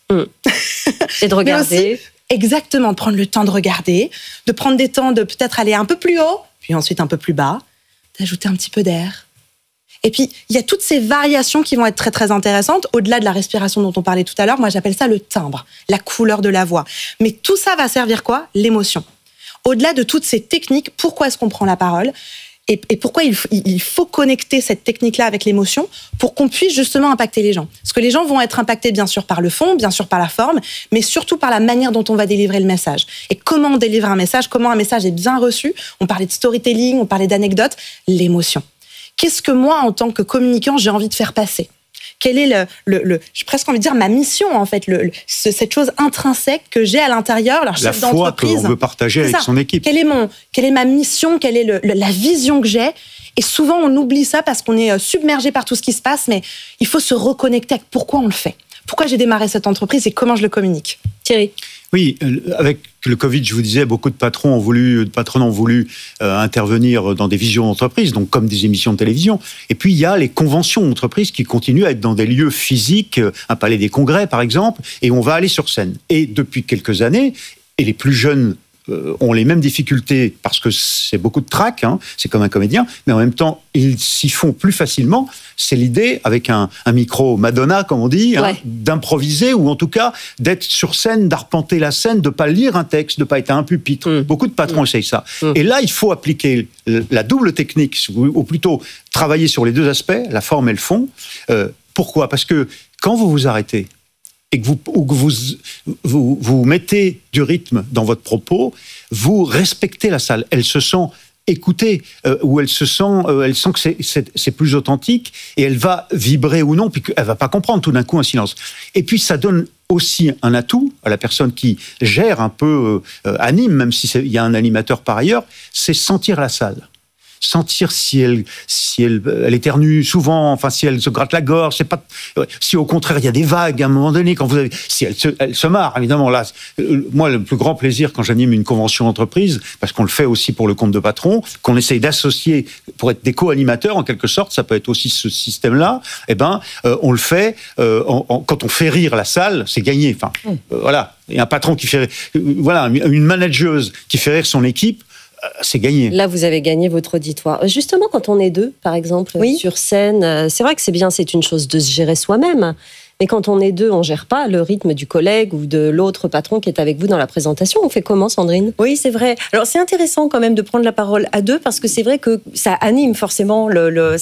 Et de regarder. Exactement, de prendre le temps de regarder, de prendre des temps de peut-être aller un peu plus haut, puis ensuite un peu plus bas, d'ajouter un petit peu d'air. Et puis, il y a toutes ces variations qui vont être très, très intéressantes, au-delà de la respiration dont on parlait tout à l'heure. Moi, j'appelle ça le timbre, la couleur de la voix. Mais tout ça va servir quoi ? L'émotion. Au-delà de toutes ces techniques, pourquoi est-ce qu'on prend la parole ? Et pourquoi il faut connecter cette technique-là avec l'émotion pour qu'on puisse justement impacter les gens. Parce que les gens vont être impactés bien sûr par le fond, bien sûr par la forme, mais surtout par la manière dont on va délivrer le message. Et comment on délivre un message, comment un message est bien reçu. On parlait de storytelling, on parlait d'anecdotes, l'émotion. Qu'est-ce que moi, en tant que communicant, j'ai envie de faire passer ? Quel est j'ai presque envie de dire ma mission, en fait, cette chose intrinsèque que j'ai à l'intérieur, alors chef d'entreprise. La foi qu'on veut partager avec son équipe. Quelle est ma mission, quelle est la vision que j'ai ? Et souvent, on oublie ça parce qu'on est submergé par tout ce qui se passe, mais il faut se reconnecter avec pourquoi on le fait. Pourquoi j'ai démarré cette entreprise et comment je le communique. Thierry ? Oui, avec le Covid, je vous disais, beaucoup de patrons ont voulu intervenir dans des visions d'entreprise, donc comme des émissions de télévision. Et puis, il y a les conventions d'entreprise qui continuent à être dans des lieux physiques, un palais des congrès, par exemple, et on va aller sur scène. Et depuis quelques années, et les plus jeunes ont les mêmes difficultés parce que c'est beaucoup de trac, hein, c'est comme un comédien, mais en même temps, ils s'y font plus facilement. C'est l'idée, avec un micro Madonna, comme on dit, hein, d'improviser ou en tout cas d'être sur scène, d'arpenter la scène, de ne pas lire un texte, de ne pas être à un pupitre. Beaucoup de patrons essayent ça. Et là, il faut appliquer la double technique, ou plutôt travailler sur les deux aspects, la forme et le fond. Pourquoi ? Parce que quand vous vous arrêtez, et que vous mettez du rythme dans votre propos, vous respectez la salle. Elle se sent écoutée, ou elle sent que c'est plus authentique, et elle va vibrer ou non, puis elle va pas comprendre tout d'un coup un silence. Et puis ça donne aussi un atout à la personne qui gère un peu, anime, même s'il y a un animateur par ailleurs, c'est sentir la salle. sentir si elle éternue souvent, enfin si elle se gratte la gorge, c'est pas, si au contraire il y a des vagues à un moment donné, si elle se marre, évidemment là, moi le plus grand plaisir quand j'anime une convention d'entreprise, parce qu'on le fait aussi pour le compte de patron, qu'on essaye d'associer pour être des co-animateurs en quelque sorte, ça peut être aussi ce système-là, on le fait quand on fait rire la salle, c'est gagné. Enfin, voilà. Et un patron qui fait, une manageuse qui fait rire son équipe, c'est gagné. Là, vous avez gagné votre auditoire. Justement, quand on est deux, par exemple, sur scène, c'est vrai que c'est bien, c'est une chose de se gérer soi-même. Mais quand on est deux, on ne gère pas le rythme du collègue ou de l'autre patron qui est avec vous dans la présentation. On fait comment, Sandrine ? Oui, c'est vrai. Alors, c'est intéressant quand même de prendre la parole à deux parce que c'est vrai que ça anime forcément le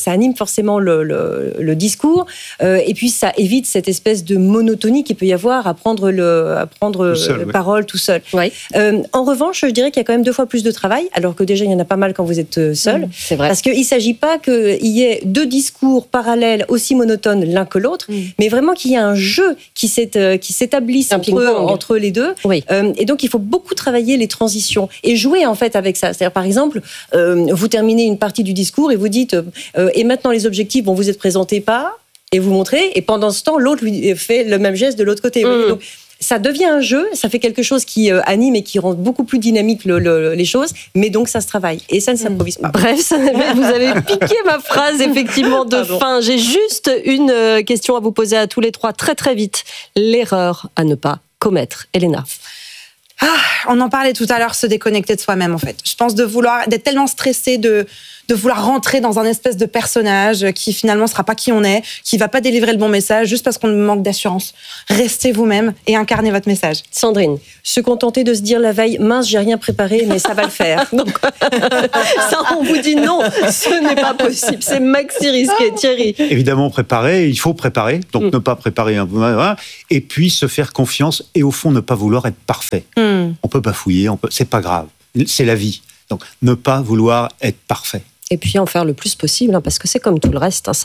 discours et puis ça évite cette espèce de monotonie qu'il peut y avoir à prendre la parole tout seul. Oui. En revanche, je dirais qu'il y a quand même 2 fois plus de travail, alors que déjà, il y en a pas mal quand vous êtes seul. C'est vrai. Parce qu'il ne s'agit pas qu'il y ait 2 discours parallèles aussi monotones l'un que l'autre, mais vraiment qu'il y a un jeu qui s'établisse entre les deux. Oui. Et donc, il faut beaucoup travailler les transitions et jouer en fait avec ça. C'est-à-dire, par exemple, vous terminez une partie du discours et vous dites et maintenant les objectifs vont vous être présentés par et vous montrez et pendant ce temps, l'autre lui fait le même geste de l'autre côté. Donc, ça devient un jeu, ça fait quelque chose qui anime et qui rend beaucoup plus dynamique les choses, mais donc ça se travaille. Et ça ne s'improvise pas. Bref, vous avez piqué ma phrase, effectivement, de fin. J'ai juste une question à vous poser à tous les trois, très très vite. L'erreur à ne pas commettre. Elena. On en parlait tout à l'heure, se déconnecter de soi-même, en fait. Je pense d'être tellement stressé de vouloir rentrer dans un espèce de personnage qui finalement ne sera pas qui on est, qui ne va pas délivrer le bon message juste parce qu'on manque d'assurance. Restez vous-même et incarnez votre message. Sandrine. Se contenter de se dire la veille, mince, j'ai rien préparé, mais ça va le faire. Donc, ça, on vous dit non, ce n'est pas possible. C'est maxi risqué. Thierry. Évidemment, il faut préparer, donc ne pas préparer un peu, et puis se faire confiance et au fond ne pas vouloir être parfait. On peut bafouiller, c'est pas grave, c'est la vie. Donc ne pas vouloir être parfait. Et puis en faire le plus possible, parce que c'est comme tout le reste.